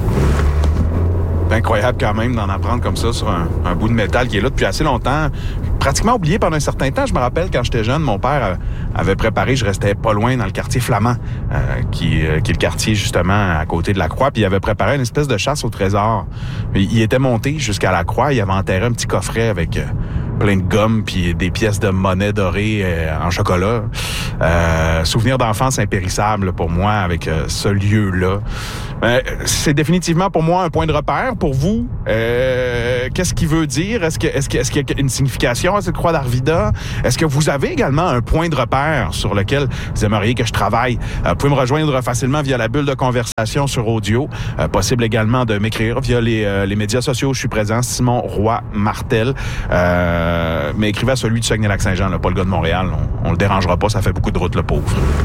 C'est incroyable quand même d'en apprendre comme ça sur un bout de métal qui est là depuis assez longtemps. pratiquement oublié pendant un certain temps. Je me rappelle, quand j'étais jeune, mon père avait préparé, je restais pas loin dans le quartier Flamand, qui est le quartier justement à côté de la Croix, puis il avait préparé une espèce de chasse au trésor. Il était monté jusqu'à la Croix, il avait enterré un petit coffret avec plein de gomme puis des pièces de monnaie dorée en chocolat. Souvenir d'enfance impérissable pour moi avec ce lieu-là. C'est définitivement pour moi un point de repère. Pour vous, qu'est-ce qu'il veut dire? Est-ce qu'il y a une signification à cette croix d'Arvida? Est-ce que vous avez également un point de repère sur lequel vous aimeriez que je travaille? Vous pouvez me rejoindre facilement via la bulle de conversation sur audio. Possible également de m'écrire via les médias sociaux. Je suis présent, Simon Roy Martel. Mais écrivez à celui de Saguenay-Lac-Saint-Jean, là, pas le gars de Montréal. On le dérangera pas, ça fait beaucoup de route, le pauvre.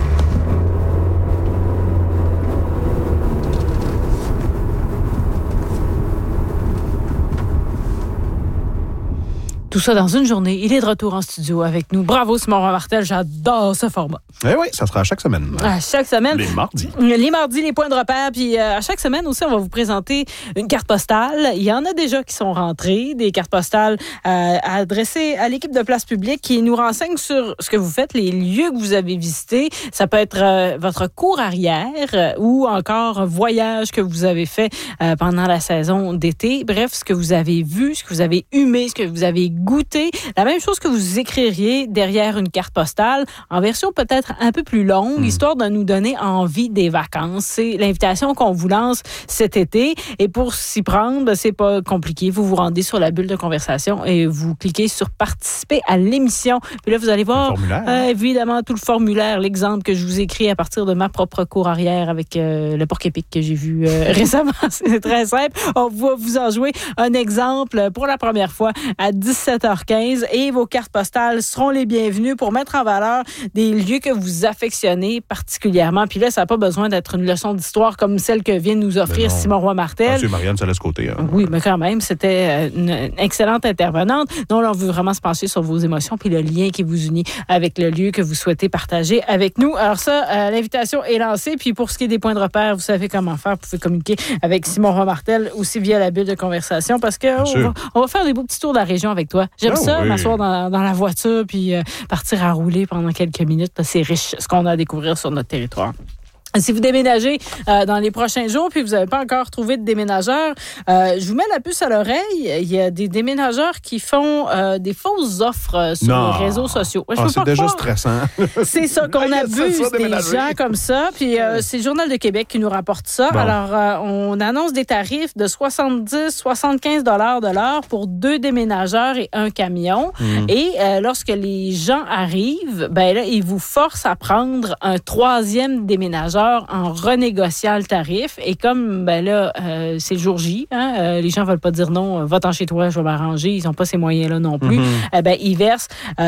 Tout ça dans une journée. Il est de retour en studio avec nous. Bravo, Simon Martel. J'adore ce format. Oui, ça sera à chaque semaine. À chaque semaine. Les mardis. Les mardis, les points de repère. Puis à chaque semaine aussi, on va vous présenter une carte postale. Il y en a déjà qui sont rentrées, des cartes postales adressées à l'équipe de Place Publique qui nous renseigne sur ce que vous faites, les lieux que vous avez visités. Ça peut être votre cour arrière ou encore un voyage que vous avez fait pendant la saison d'été. Bref, ce que vous avez vu, ce que vous avez humé, ce que vous avez goûté. La même chose que vous écririez derrière une carte postale en version peut-être un peu plus longue, histoire de nous donner envie des vacances. C'est l'invitation qu'on vous lance cet été. Et pour s'y prendre, c'est pas compliqué. Vous vous rendez sur la bulle de conversation et vous cliquez sur participer à l'émission. Puis là, vous allez voir évidemment tout le formulaire, l'exemple que je vous écris à partir de ma propre cour arrière avec le porc-épic que j'ai vu récemment. C'est très simple. On va vous en jouer un exemple pour la première fois à 17h15 et vos cartes postales seront les bienvenues pour mettre en valeur des lieux que vous affectionnez particulièrement. Puis là, ça n'a pas besoin d'être une leçon d'histoire comme celle que vient de nous offrir Simon Roy Martel. Monsieur Marianne, ça laisse côté. Hein. Oui, mais quand même, c'était une excellente intervenante. Donc, là, on veut vraiment se pencher sur vos émotions puis le lien qui vous unit avec le lieu que vous souhaitez partager avec nous. Alors ça, l'invitation est lancée. Puis pour ce qui est des points de repère, vous savez comment faire. Vous pouvez communiquer avec Simon Roy Martel aussi via la bulle de conversation parce que on va faire des beaux petits tours de la région avec toi. J'aime m'asseoir dans la voiture puis partir à rouler pendant quelques minutes. Là, c'est riche ce qu'on a à découvrir sur notre territoire. Si vous déménagez dans les prochains jours puis vous n'avez pas encore trouvé de déménageur, je vous mets la puce à l'oreille. Il y a des déménageurs qui font des fausses offres sur les réseaux sociaux. C'est déjà stressant. C'est ça qu'on abuse des gens comme ça. Puis c'est le Journal de Québec qui nous rapporte ça. Bon. Alors, on annonce des tarifs de 70-75 $ de l'heure pour 2 déménageurs et 1 camion. Et lorsque les gens arrivent, ben là, ils vous forcent à prendre un 3e déménageur en renégociant le tarif. Et comme ben là, c'est le jour J, les gens ne veulent pas dire non, va-t'en chez toi, je vais m'arranger. Ils n'ont pas ces moyens-là non plus. Ils versent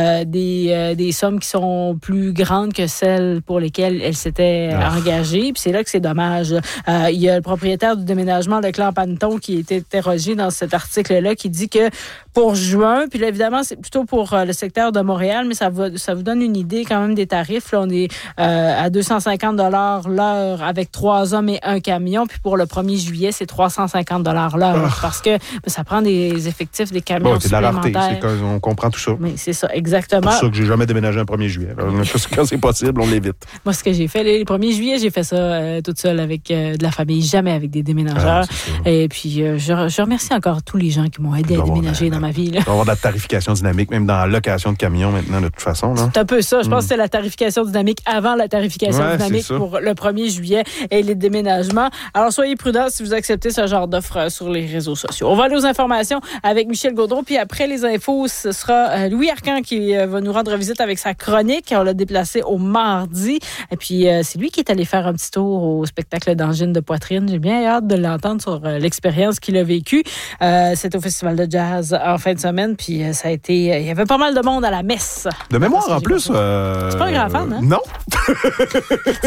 des sommes qui sont plus grandes que celles pour lesquelles elles s'étaient engagées. Puis c'est là que c'est dommage. Il y a le propriétaire du déménagement de Clan-Panton qui est interrogé dans cet article-là qui dit que pour juin, puis là, évidemment, c'est plutôt pour le secteur de Montréal, mais ça vous donne une idée quand même des tarifs. Là, on est à 250 $ l'heure avec 3 hommes et 1 camion. Puis pour le 1er juillet, c'est 350 $ l'heure parce que ça prend des effectifs, des camions supplémentaires. C'est de la rareté, on comprend tout ça. Mais c'est ça, exactement. C'est pour ça que j'ai jamais déménagé un 1er juillet. Quand c'est possible, on l'évite. Moi, ce que j'ai fait, le 1er juillet, j'ai fait ça toute seule avec de la famille, jamais avec des déménageurs. Et puis, je remercie encore tous les gens qui m'ont aidé à déménager dans ma vie. Il va y avoir de la tarification dynamique, même dans la location de camions maintenant, de toute façon. Là. C'est un peu ça. Je pense que c'est la tarification dynamique avant la tarification dynamique pour le 1er juillet et les déménagements. Alors, soyez prudents si vous acceptez ce genre d'offres sur les réseaux sociaux. On va aller aux informations avec Michel Gaudreau, puis après les infos, ce sera Louis Arcan qui va nous rendre visite avec sa chronique. On l'a déplacé au mardi. Et puis, c'est lui qui est allé faire un petit tour au spectacle d'angine de poitrine. J'ai bien hâte de l'entendre sur l'expérience qu'il a vécue. C'était au Festival de jazz en fin de semaine, puis ça a été... Il y avait pas mal de monde à la messe. De mémoire, en plus... C'est pas un grand fan, hein? Non. Ça m'a étonné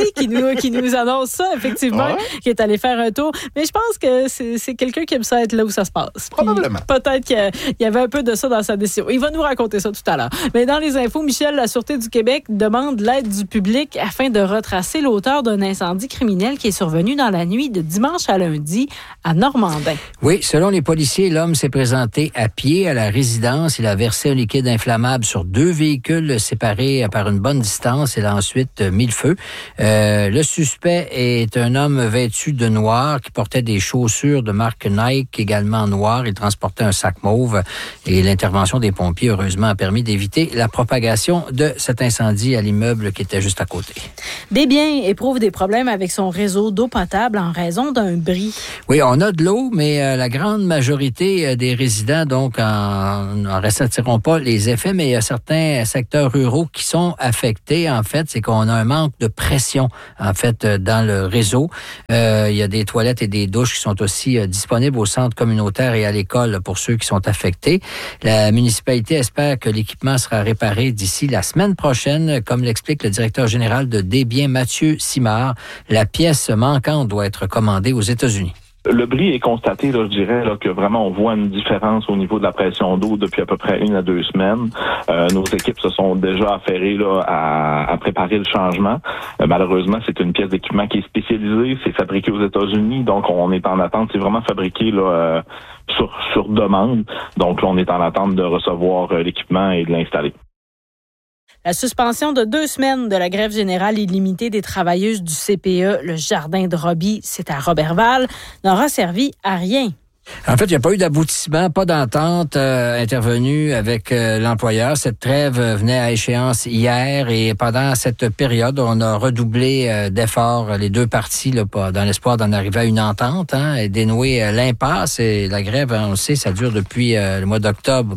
Marty qui nous annonce ça, effectivement, qui est allé faire un tour. Mais je pense que c'est quelqu'un qui aime ça être là où ça se passe. Probablement. Puis, peut-être qu'il y avait un peu de ça dans sa décision. Il va nous raconter ça tout à l'heure. Mais dans les infos, Michel, la Sûreté du Québec demande l'aide du public afin de retracer l'auteur d'un incendie criminel qui est survenu dans la nuit de dimanche à lundi à Normandin. Oui, selon les policiers, l'homme s'est présenté à pied à la résidence. Il a versé un liquide inflammable sur 2 véhicules séparés par une bonne distance. Il a ensuite mis le feu. Le suspect est un homme vêtu de noir qui portait des chaussures de marque Nike, également noires. Il transportait un sac mauve et l'intervention des pompiers, heureusement, a permis d'éviter la propagation de cet incendie à l'immeuble qui était juste à côté. Des biens éprouvent des problèmes avec son réseau d'eau potable en raison d'un bris. Oui, on a de l'eau, mais la grande majorité des résidents, donc, en ressentiront pas les effets, mais il y a certains secteurs ruraux qui sont affectés. En fait, c'est qu'on a un manque de pression, en fait, dans le réseau. Il y a des toilettes et des douches qui sont aussi disponibles au centre communautaire et à l'école pour ceux qui sont affectés. La municipalité espère que l'équipement sera réparé d'ici la semaine prochaine, comme l'explique le directeur général de Desbiens, Mathieu Simard. La pièce manquante doit être commandée aux États-Unis. Le bris est constaté, là, je dirais, là, que vraiment on voit une différence au niveau de la pression d'eau depuis à peu près 1 à 2 semaines. Nos équipes se sont déjà affairées là, à préparer le changement. Malheureusement, c'est une pièce d'équipement qui est spécialisée, c'est fabriqué aux États-Unis, donc on est en attente. C'est vraiment fabriqué là, sur demande. Donc là, on est en attente de recevoir l'équipement et de l'installer. La suspension de 2 semaines de la grève générale illimitée des travailleuses du CPE, le Jardin de Robbie, c'est à Roberval, n'aura servi à rien. En fait, il n'y a pas eu d'aboutissement, pas d'entente intervenue avec l'employeur. Cette trêve venait à échéance hier et pendant cette période, on a redoublé d'efforts les 2 parties là, dans l'espoir d'en arriver à une entente et dénouer l'impasse. Et la grève, on le sait, ça dure depuis le mois d'octobre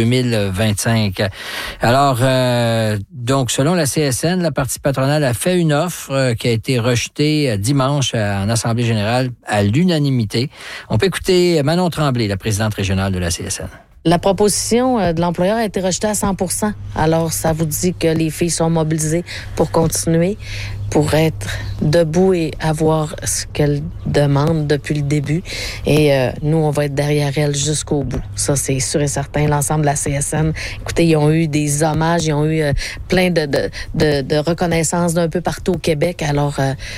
2025. Alors, donc, selon la CSN, la partie patronale a fait une offre qui a été rejetée dimanche en Assemblée générale à l'unanimité. On peut écouter Manon Tremblay, la présidente régionale de la CSN. La proposition de l'employeur a été rejetée à 100%. Alors, ça vous dit que les filles sont mobilisées pour continuer, pour être debout et avoir ce qu'elles demandent depuis le début. Et nous, on va être derrière elles jusqu'au bout. Ça, c'est sûr et certain. L'ensemble de la CSN, écoutez, ils ont eu des hommages, ils ont eu plein de reconnaissances d'un peu partout au Québec. Alors,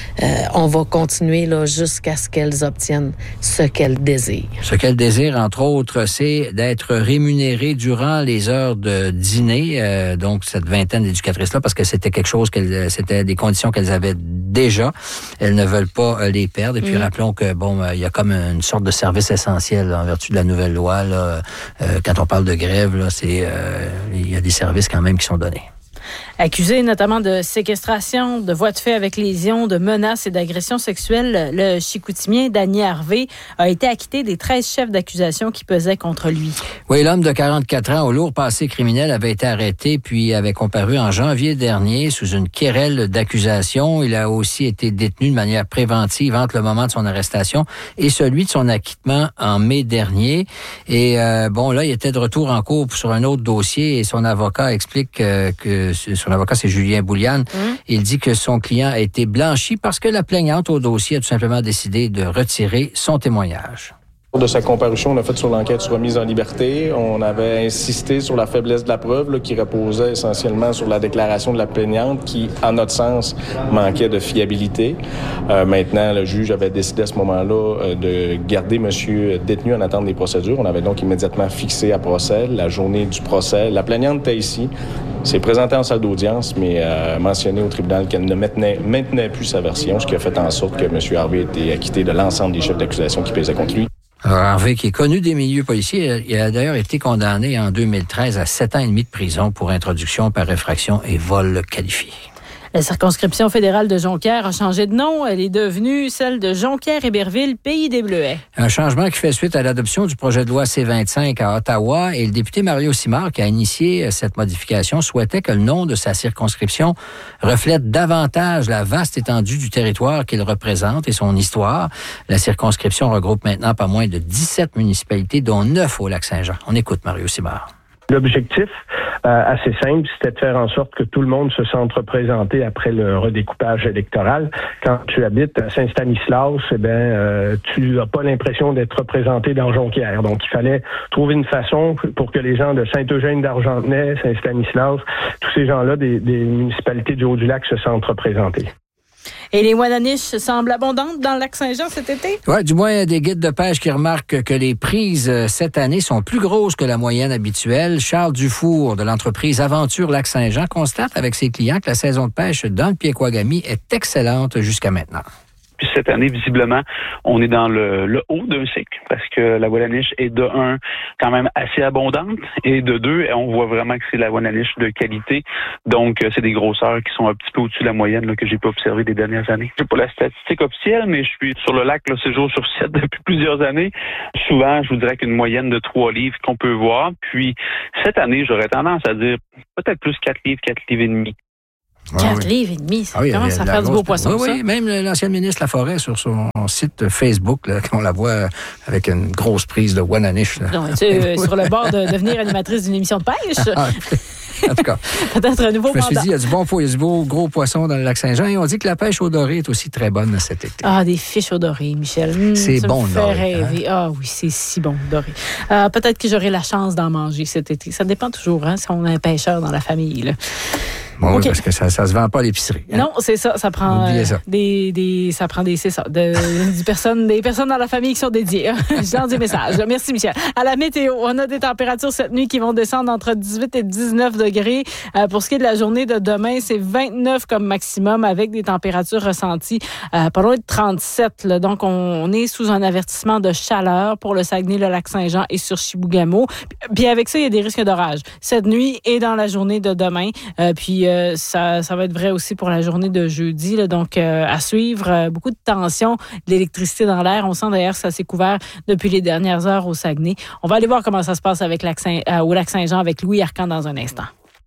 on va continuer là, jusqu'à ce qu'elles obtiennent ce qu'elles désirent. Ce qu'elles désirent, entre autres, c'est d'être rémunérées durant les heures de dîner. Donc, cette vingtaine d'éducatrices-là, parce que c'était quelque chose, c'était des conditions qu'elles avaient déjà. Elles ne veulent pas les perdre. Et puis, rappelons que, il y a comme une sorte de service essentiel en vertu de la nouvelle loi. Là, quand on parle de grève, là, il y a des services quand même qui sont donnés. Accusé notamment de séquestration, de voies de fait avec lésion, de menaces et d'agressions sexuelles, le Chicoutimien Danny Harvey a été acquitté des 13 chefs d'accusation qui pesaient contre lui. Oui, l'homme de 44 ans au lourd passé criminel avait été arrêté puis avait comparu en janvier dernier sous une querelle d'accusation. Il a aussi été détenu de manière préventive entre le moment de son arrestation et celui de son acquittement en mai dernier. Et là, il était de retour en cours sur un autre dossier et son avocat explique que son avocat, c'est Julien Bouliane. Il dit que son client a été blanchi parce que la plaignante au dossier a tout simplement décidé de retirer son témoignage. De sa comparution, on a fait sur l'enquête sur remise en liberté. On avait insisté sur la faiblesse de la preuve là, qui reposait essentiellement sur la déclaration de la plaignante qui, à notre sens, manquait de fiabilité. Maintenant, le juge avait décidé à ce moment-là de garder monsieur détenu en attente des procédures. On avait donc immédiatement fixé à procès la journée du procès. La plaignante était ici, s'est présentée en salle d'audience, mais mentionné au tribunal qu'elle ne maintenait plus sa version, ce qui a fait en sorte que monsieur Harvey ait été acquitté de l'ensemble des chefs d'accusation qui pesaient contre lui. Alors, Harvey, qui est connu des milieux policiers, il a d'ailleurs été condamné en 2013 à 7 ans et demi de prison pour introduction par effraction et vol qualifié. La circonscription fédérale de Jonquière a changé de nom. Elle est devenue celle de Jonquière-Héberville, Pays des Bleuets. Un changement qui fait suite à l'adoption du projet de loi C-25 à Ottawa. Et le député Mario Simard, qui a initié cette modification, souhaitait que le nom de sa circonscription reflète davantage la vaste étendue du territoire qu'il représente et son histoire. La circonscription regroupe maintenant pas moins de 17 municipalités, dont 9 au Lac-Saint-Jean. On écoute Mario Simard. L'objectif, assez simple, c'était de faire en sorte que tout le monde se sente représenté après le redécoupage électoral. Quand tu habites à Saint-Stanislas, tu n'as pas l'impression d'être représenté dans Jonquière. Donc, il fallait trouver une façon pour que les gens de Saint-Eugène d'Argentenay, Saint-Stanislas, tous ces gens-là des municipalités du Haut-du-Lac se sentent représentés. Et les Wananiches semblent abondantes dans le lac Saint-Jean cet été? Oui, du moins des guides de pêche qui remarquent que les prises cette année sont plus grosses que la moyenne habituelle. Charles Dufour de l'entreprise Aventure Lac-Saint-Jean constate avec ses clients que la saison de pêche dans le Piéquagami est excellente jusqu'à maintenant. Puis cette année, visiblement, on est dans le haut d'un cycle parce que la Wananiche est de 1 quand même assez abondante et de 2, on voit vraiment que c'est la Wananiche de qualité. Donc, c'est des grosseurs qui sont un petit peu au-dessus de la moyenne là, que j'ai pas observé des dernières années. J'ai pas la statistique officielle, mais je suis sur le lac là, 6 jours sur 7 depuis plusieurs années. Souvent, je vous dirais qu'une moyenne de 3 livres qu'on peut voir. Puis, cette année, j'aurais tendance à dire peut-être plus 4 livres, 4 livres et demi. 4 livres et demi, ça commence à faire du beau poisson, ça. Oui, même l'ancienne ministre Laforêt, sur son site Facebook, là, on la voit avec une grosse prise de Wananiche. Sur le bord de devenir animatrice d'une émission de pêche. En tout cas, peut-être un nouveau mandat. Je me suis dit, il y a du bon gros poisson dans le lac Saint-Jean et on dit que la pêche au doré est aussi très bonne cet été. Ah, des fiches au doré, Michel. C'est bon, le doré. Rêver. Ah oui, c'est si bon, le doré. Peut-être que j'aurai la chance d'en manger cet été. Ça dépend toujours, si on a un pêcheur dans la famille, là. Bon, okay. Oui, parce que ça se vend pas à l'épicerie. Hein? Non, c'est ça. Ça prend des personnes dans la famille qui sont dédiées. Je lance des messages. Merci, Michel. À la météo, on a des températures cette nuit qui vont descendre entre 18 et 19 degrés. Pour ce qui est de la journée de demain, c'est 29 comme maximum avec des températures ressenties pas loin de 37. Là. Donc, on est sous un avertissement de chaleur pour le Saguenay, le Lac-Saint-Jean et sur Chibougamau. Puis avec ça, il y a des risques d'orage cette nuit et dans la journée de demain. Ça va être vrai aussi pour la journée de jeudi. Là, donc, à suivre, beaucoup de tension, de l'électricité dans l'air. On sent d'ailleurs que ça s'est couvert depuis les dernières heures au Saguenay. On va aller voir comment ça se passe avec au Lac-Saint-Jean avec Louis Arcan dans un instant.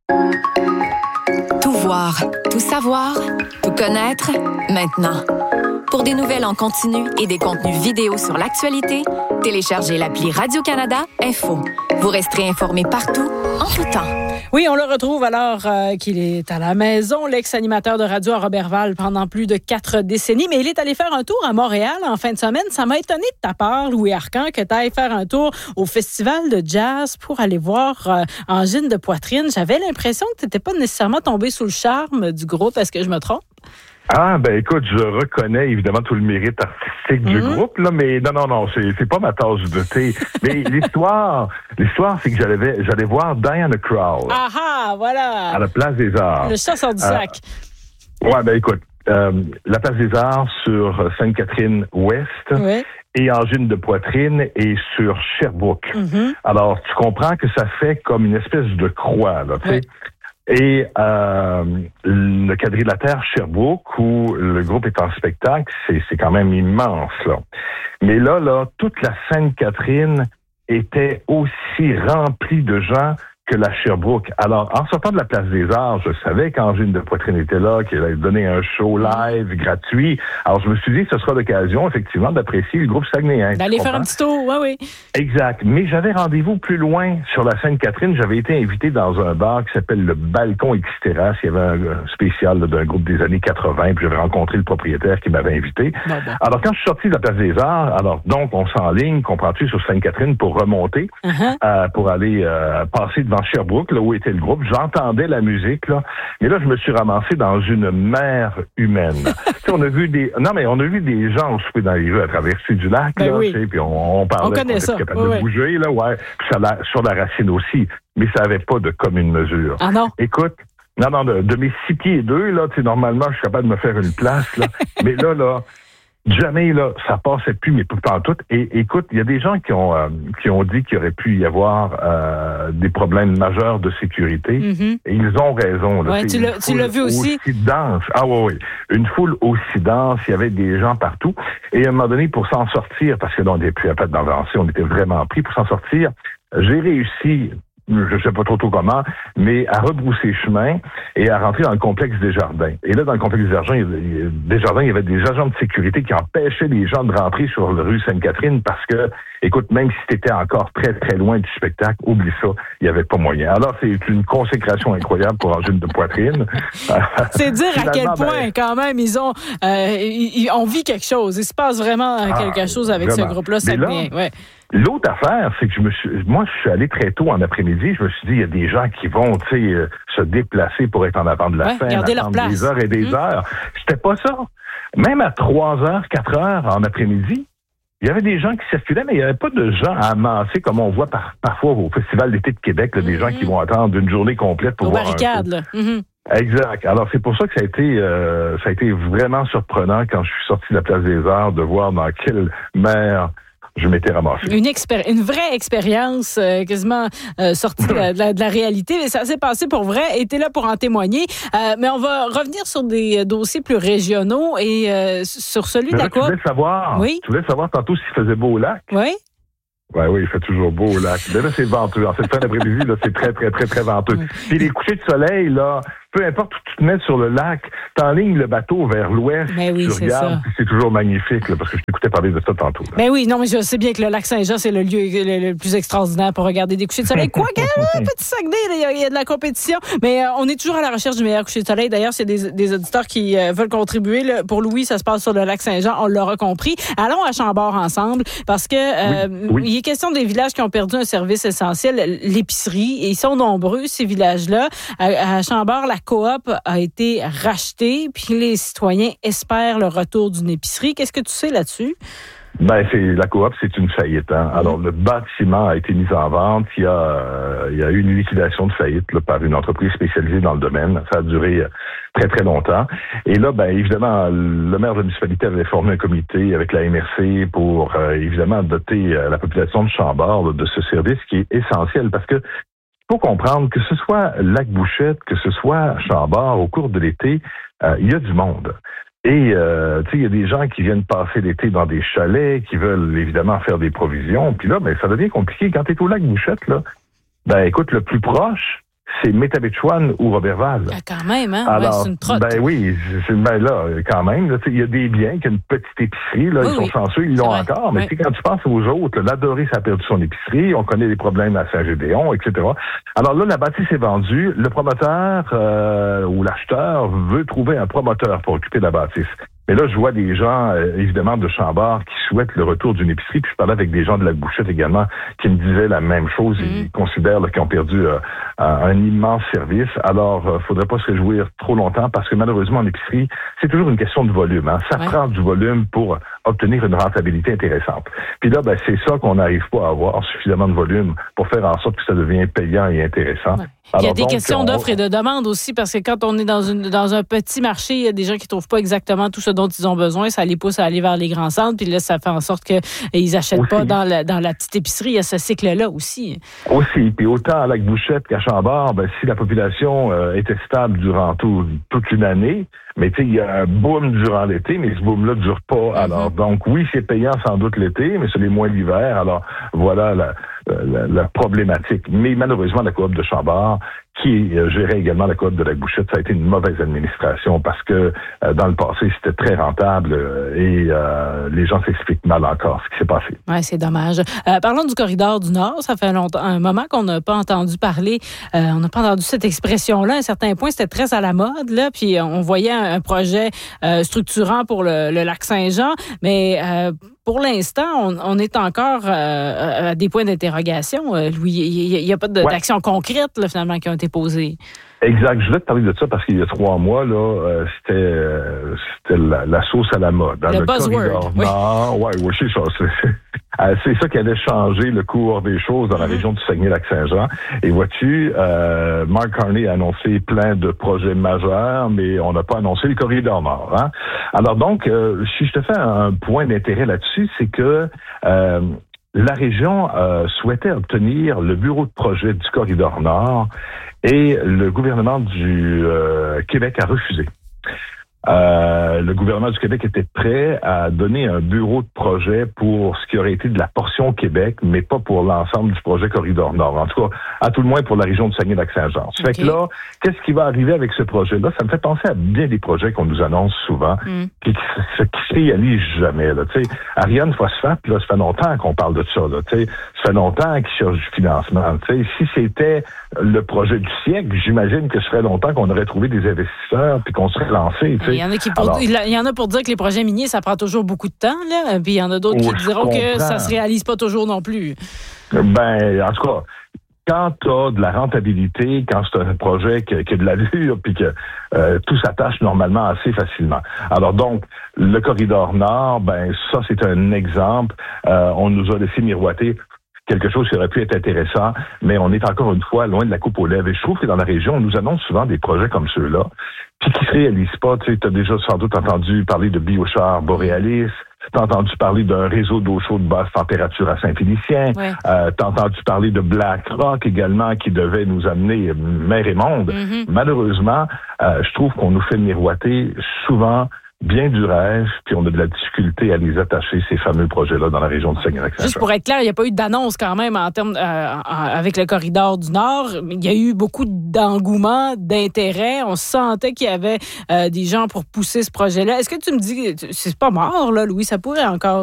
Tout voir, tout savoir, tout connaître, maintenant. Pour des nouvelles en continu et des contenus vidéo sur l'actualité, téléchargez l'appli Radio-Canada Info. Vous resterez informés partout, en tout temps. Oui, on le retrouve alors qu'il est à la maison, l'ex-animateur de radio à Robertval pendant plus de 4 décennies, mais il est allé faire un tour à Montréal en fin de semaine. Ça m'a étonné de ta part, Louis Arcan, que tu ailles faire un tour au festival de jazz pour aller voir Angine de Poitrine. J'avais l'impression que tu n'étais pas nécessairement tombé sous le charme du groupe. Est-ce que je me trompe? Ah, ben écoute, je reconnais évidemment tout le mérite artistique du groupe, là, mais non, c'est pas ma tasse de thé. Mais l'histoire, c'est que j'allais voir Diana Krall. Ah, voilà! À la Place des Arts. Le chat sort du sac. Ouais, ben écoute, la Place des Arts sur Sainte-Catherine-Ouest. Oui. Et Angine de Poitrine est sur Sherbrooke. Mm-hmm. Alors, tu comprends que ça fait comme une espèce de croix, là, tu sais. Et le quadrilatère Sherbrooke, où le groupe est en spectacle, c'est quand même immense, là. Mais là, toute la Sainte-Catherine était aussi remplie de gens que la Sherbrooke. Alors, en sortant de la Place des Arts, je savais qu'Angine de Poitrine était là, qu'elle allait donner un show live gratuit. Alors, je me suis dit que ce sera l'occasion, effectivement, d'apprécier le groupe saguenayen. D'aller faire un petit tour, oui. Exact. Mais j'avais rendez-vous plus loin sur la Sainte-Catherine. J'avais été invité dans un bar qui s'appelle le Balcon X-Terrasse. Il y avait un spécial d'un groupe des années 80, puis j'avais rencontré le propriétaire qui m'avait invité. Bon. Alors, quand je suis sorti de la Place des Arts, donc, on s'enligne, comprends-tu, sur Sainte-Catherine pour remonter, pour aller passer devant Sherbrooke, là où était le groupe. J'entendais la musique, là. Mais là, je me suis ramassé dans une mer humaine. on a vu des gens souper dans les rues à traverser du lac, là, oui. Puis on parlait qu'on était capable de bouger, là, ouais. Puis sur la Racine aussi. Mais ça n'avait pas de commune mesure. Ah non? Écoute, de mes 6 pieds 2, là, tu sais, normalement, je suis capable de me faire une place, là. Mais là, jamais, là, ça passait plus, mais pas tout. Et écoute, il y a des gens qui ont dit qu'il aurait pu y avoir des problèmes majeurs de sécurité. Mm-hmm. Et ils ont raison. Là. Ouais, tu l'as vu aussi? Dense. Ah oui. Une foule aussi dense, il y avait des gens partout. Et à un moment donné, pour s'en sortir, parce que là, on n'était plus capable d'avancer, on était vraiment pris pour s'en sortir, j'ai réussi je sais pas trop comment, mais à rebrousser chemin et à rentrer dans le complexe Desjardins. Et là, dans le complexe Desjardins, il y avait des agents de sécurité qui empêchaient les gens de rentrer sur la rue Sainte-Catherine parce que, écoute, même si t'étais encore très, très loin du spectacle, oublie ça, il n'y avait pas moyen. Alors, c'est une consécration incroyable pour Angine de Poitrine. C'est dire à quel point, quand même, on vit quelque chose. Il se passe vraiment quelque chose avec ce groupe-là. Ça vient, ouais. L'autre affaire, c'est que je suis allé très tôt en après-midi. Je me suis dit, il y a des gens qui vont, se déplacer pour être en avant de la scène, attendre des heures et des heures. C'était pas ça. Même à 3h, 4h en après-midi, il y avait des gens qui circulaient, mais il n'y avait pas de gens amasser comme on voit parfois au Festival d'été de Québec, là, des gens qui vont attendre une journée complète pour voir barricades, là. Exact. Alors, c'est pour ça que ça a été vraiment surprenant quand je suis sorti de la Place des Arts de voir dans quelle mer je m'étais ramassé. Une vraie expérience quasiment sortie de la réalité, mais ça s'est passé pour vrai et t'es là pour en témoigner. Mais on va revenir sur des dossiers plus régionaux et sur celui de la Coop. Tu voulais savoir tantôt s'il faisait beau au lac? Oui. Oui, il fait toujours beau au lac. Mais là, c'est venteux. En cette fin d'après-midi, là, c'est très, très, très, très venteux. Puis les couchers de soleil, là, peu importe où tu te mets sur le lac, t'enlignes le bateau vers l'ouest, tu regardes, puis c'est toujours magnifique, là, parce que je t'écoutais parler de ça tantôt. Là. Mais oui, non, mais je sais bien que le lac Saint-Jean, c'est le lieu le plus extraordinaire pour regarder des couchers de soleil. Quoique, petit Saguenay, il y a de la compétition, mais on est toujours à la recherche du meilleur coucher de soleil. D'ailleurs, s'il y a des auditeurs qui veulent contribuer, là, pour Louis, ça se passe sur le lac Saint-Jean, on l'aura compris. Allons à Chambord ensemble, parce que il est question des villages qui ont perdu un service essentiel, l'épicerie, et ils sont nombreux, ces villages-là. À Chambord, la Coop a été rachetée, puis les citoyens espèrent le retour d'une épicerie. Qu'est-ce que tu sais là-dessus? La Coop, c'est une faillite. Hein? Alors, le bâtiment a été mis en vente. Il y a eu une liquidation de faillite là, par une entreprise spécialisée dans le domaine. Ça a duré très, très longtemps. Et là, évidemment, le maire de la municipalité avait formé un comité avec la MRC pour, évidemment, doter la population de Chambord de ce service qui est essentiel parce que il faut comprendre que ce soit Lac-Bouchette, que ce soit Chambord, au cours de l'été, il y a du monde. Et il y a des gens qui viennent passer l'été dans des chalets, qui veulent évidemment faire des provisions. Puis là, ça devient compliqué. Quand tu es au Lac-Bouchette, là, écoute, le plus proche, c'est Métabetchouan ou Roberval. Quand même, hein? Alors, c'est une trotte. Oui, là, quand même, il y a des biens, qu'il y a une petite épicerie, là, ils sont chanceux, ils l'ont encore, mais quand tu penses aux autres, l'Adoré, ça a perdu son épicerie, on connaît les problèmes à Saint-Gédéon, etc. Alors là, la bâtisse est vendue, le promoteur ou l'acheteur veut trouver un promoteur pour occuper la bâtisse. Mais là, je vois des gens, évidemment, de Chambord qui souhaitent le retour d'une épicerie. Puis je parlais avec des gens de Lac-Bouchette également qui me disaient la même chose. Ils considèrent qu'ils ont perdu un immense service. Alors, faudrait pas se réjouir trop longtemps parce que malheureusement, en épicerie, c'est toujours une question de volume. Hein. Ça prend du volume pour obtenir une rentabilité intéressante. Puis là, c'est ça qu'on n'arrive pas à avoir, suffisamment de volume pour faire en sorte que ça devienne payant et intéressant. Ouais. Il y a des questions d'offres et de demande aussi, parce que quand on est dans un petit marché, il y a des gens qui trouvent pas exactement tout ce dont ils ont besoin. Ça les pousse à aller vers les grands centres, puis là, ça fait en sorte qu'ils achètent pas dans la petite épicerie. Il y a ce cycle-là aussi. Aussi. Puis autant à Lac-Bouchette qu'à Chambord, si la population était stable durant toute une année, mais il y a un boom durant l'été, mais ce boom-là ne dure pas. Alors, donc, oui, c'est payant sans doute l'été, mais c'est les mois l'hiver. Alors, voilà la problématique. Mais malheureusement, la Coop de Chambord, qui gérait également la Coop de Lac-Bouchette, ça a été une mauvaise administration parce que dans le passé, c'était très rentable et les gens s'expliquent mal encore ce qui s'est passé. Oui, c'est dommage. Parlons du corridor du Nord. Ça fait un moment qu'on n'a pas entendu parler. On n'a pas entendu cette expression-là. À un certain point, c'était très à la mode, là, puis on voyait un projet structurant pour le lac Saint-Jean, mais pour l'instant, on est encore à des points d'interrogation. Louis, il n'y a pas d'action concrète là, finalement qui ont été posées. Exact. Je voulais te parler de ça parce qu'il y a 3 mois, là, c'était la sauce à la mode. Le buzzword. Oui, c'est ça. C'est ça qui allait changer le cours des choses dans la région du Saguenay-Lac-Saint-Jean. Et vois-tu, Mark Carney a annoncé plein de projets majeurs, mais on n'a pas annoncé le corridor Nord. Hein? Alors donc, si je te fais un point d'intérêt là-dessus, c'est que la région souhaitait obtenir le bureau de projet du corridor Nord et le gouvernement du Québec a refusé. le gouvernement du Québec était prêt à donner un bureau de projet pour ce qui aurait été de la portion Québec, mais pas pour l'ensemble du projet Corridor Nord. En tout cas, à tout le moins pour la région de Saguenay-Lac-Saint-Jean. Ça fait que là, qu'est-ce qui va arriver avec ce projet-là? Ça me fait penser à bien des projets qu'on nous annonce souvent, qui se réalisent jamais. Là. Ariane Phosphate, là, ça fait longtemps qu'on parle de ça. Là, ça fait longtemps qu'ils cherchent du financement. Si c'était le projet du siècle, j'imagine que ce serait longtemps qu'on aurait trouvé des investisseurs puis qu'on serait lancé. Il y en a pour dire que les projets miniers, ça prend toujours beaucoup de temps, là. Puis il y en a d'autres qui diront que ça se réalise pas toujours non plus. Ben, en tout cas, quand tu as de la rentabilité, quand c'est un projet qui a de l'allure, puis que tout s'attache normalement assez facilement. Alors donc, le Corridor Nord, ben ça, c'est un exemple. On nous a laissé miroiter quelque chose qui aurait pu être intéressant, mais on est encore une fois loin de la coupe aux lèvres. Et je trouve que dans la région, on nous annonce souvent des projets comme ceux-là, puis qui se réalisent pas. Tu as déjà sans doute entendu parler de Biochar Borealis, t'as entendu parler d'un réseau d'eau chaude basse température à Saint-Félicien, t'as entendu parler de BlackRock également, qui devait nous amener mer et monde. Malheureusement, je trouve qu'on nous fait miroiter souvent bien du rêve, puis on a de la difficulté à les attacher, ces fameux projets-là, dans la région de Saguenay-Lac-Saint-Jean. Juste pour être clair, il n'y a pas eu d'annonce quand même en termes avec le corridor du Nord. Il y a eu beaucoup d'engouement, d'intérêt. On sentait qu'il y avait des gens pour pousser ce projet-là. Est-ce que tu me dis, c'est pas mort, là, Louis? Ça pourrait encore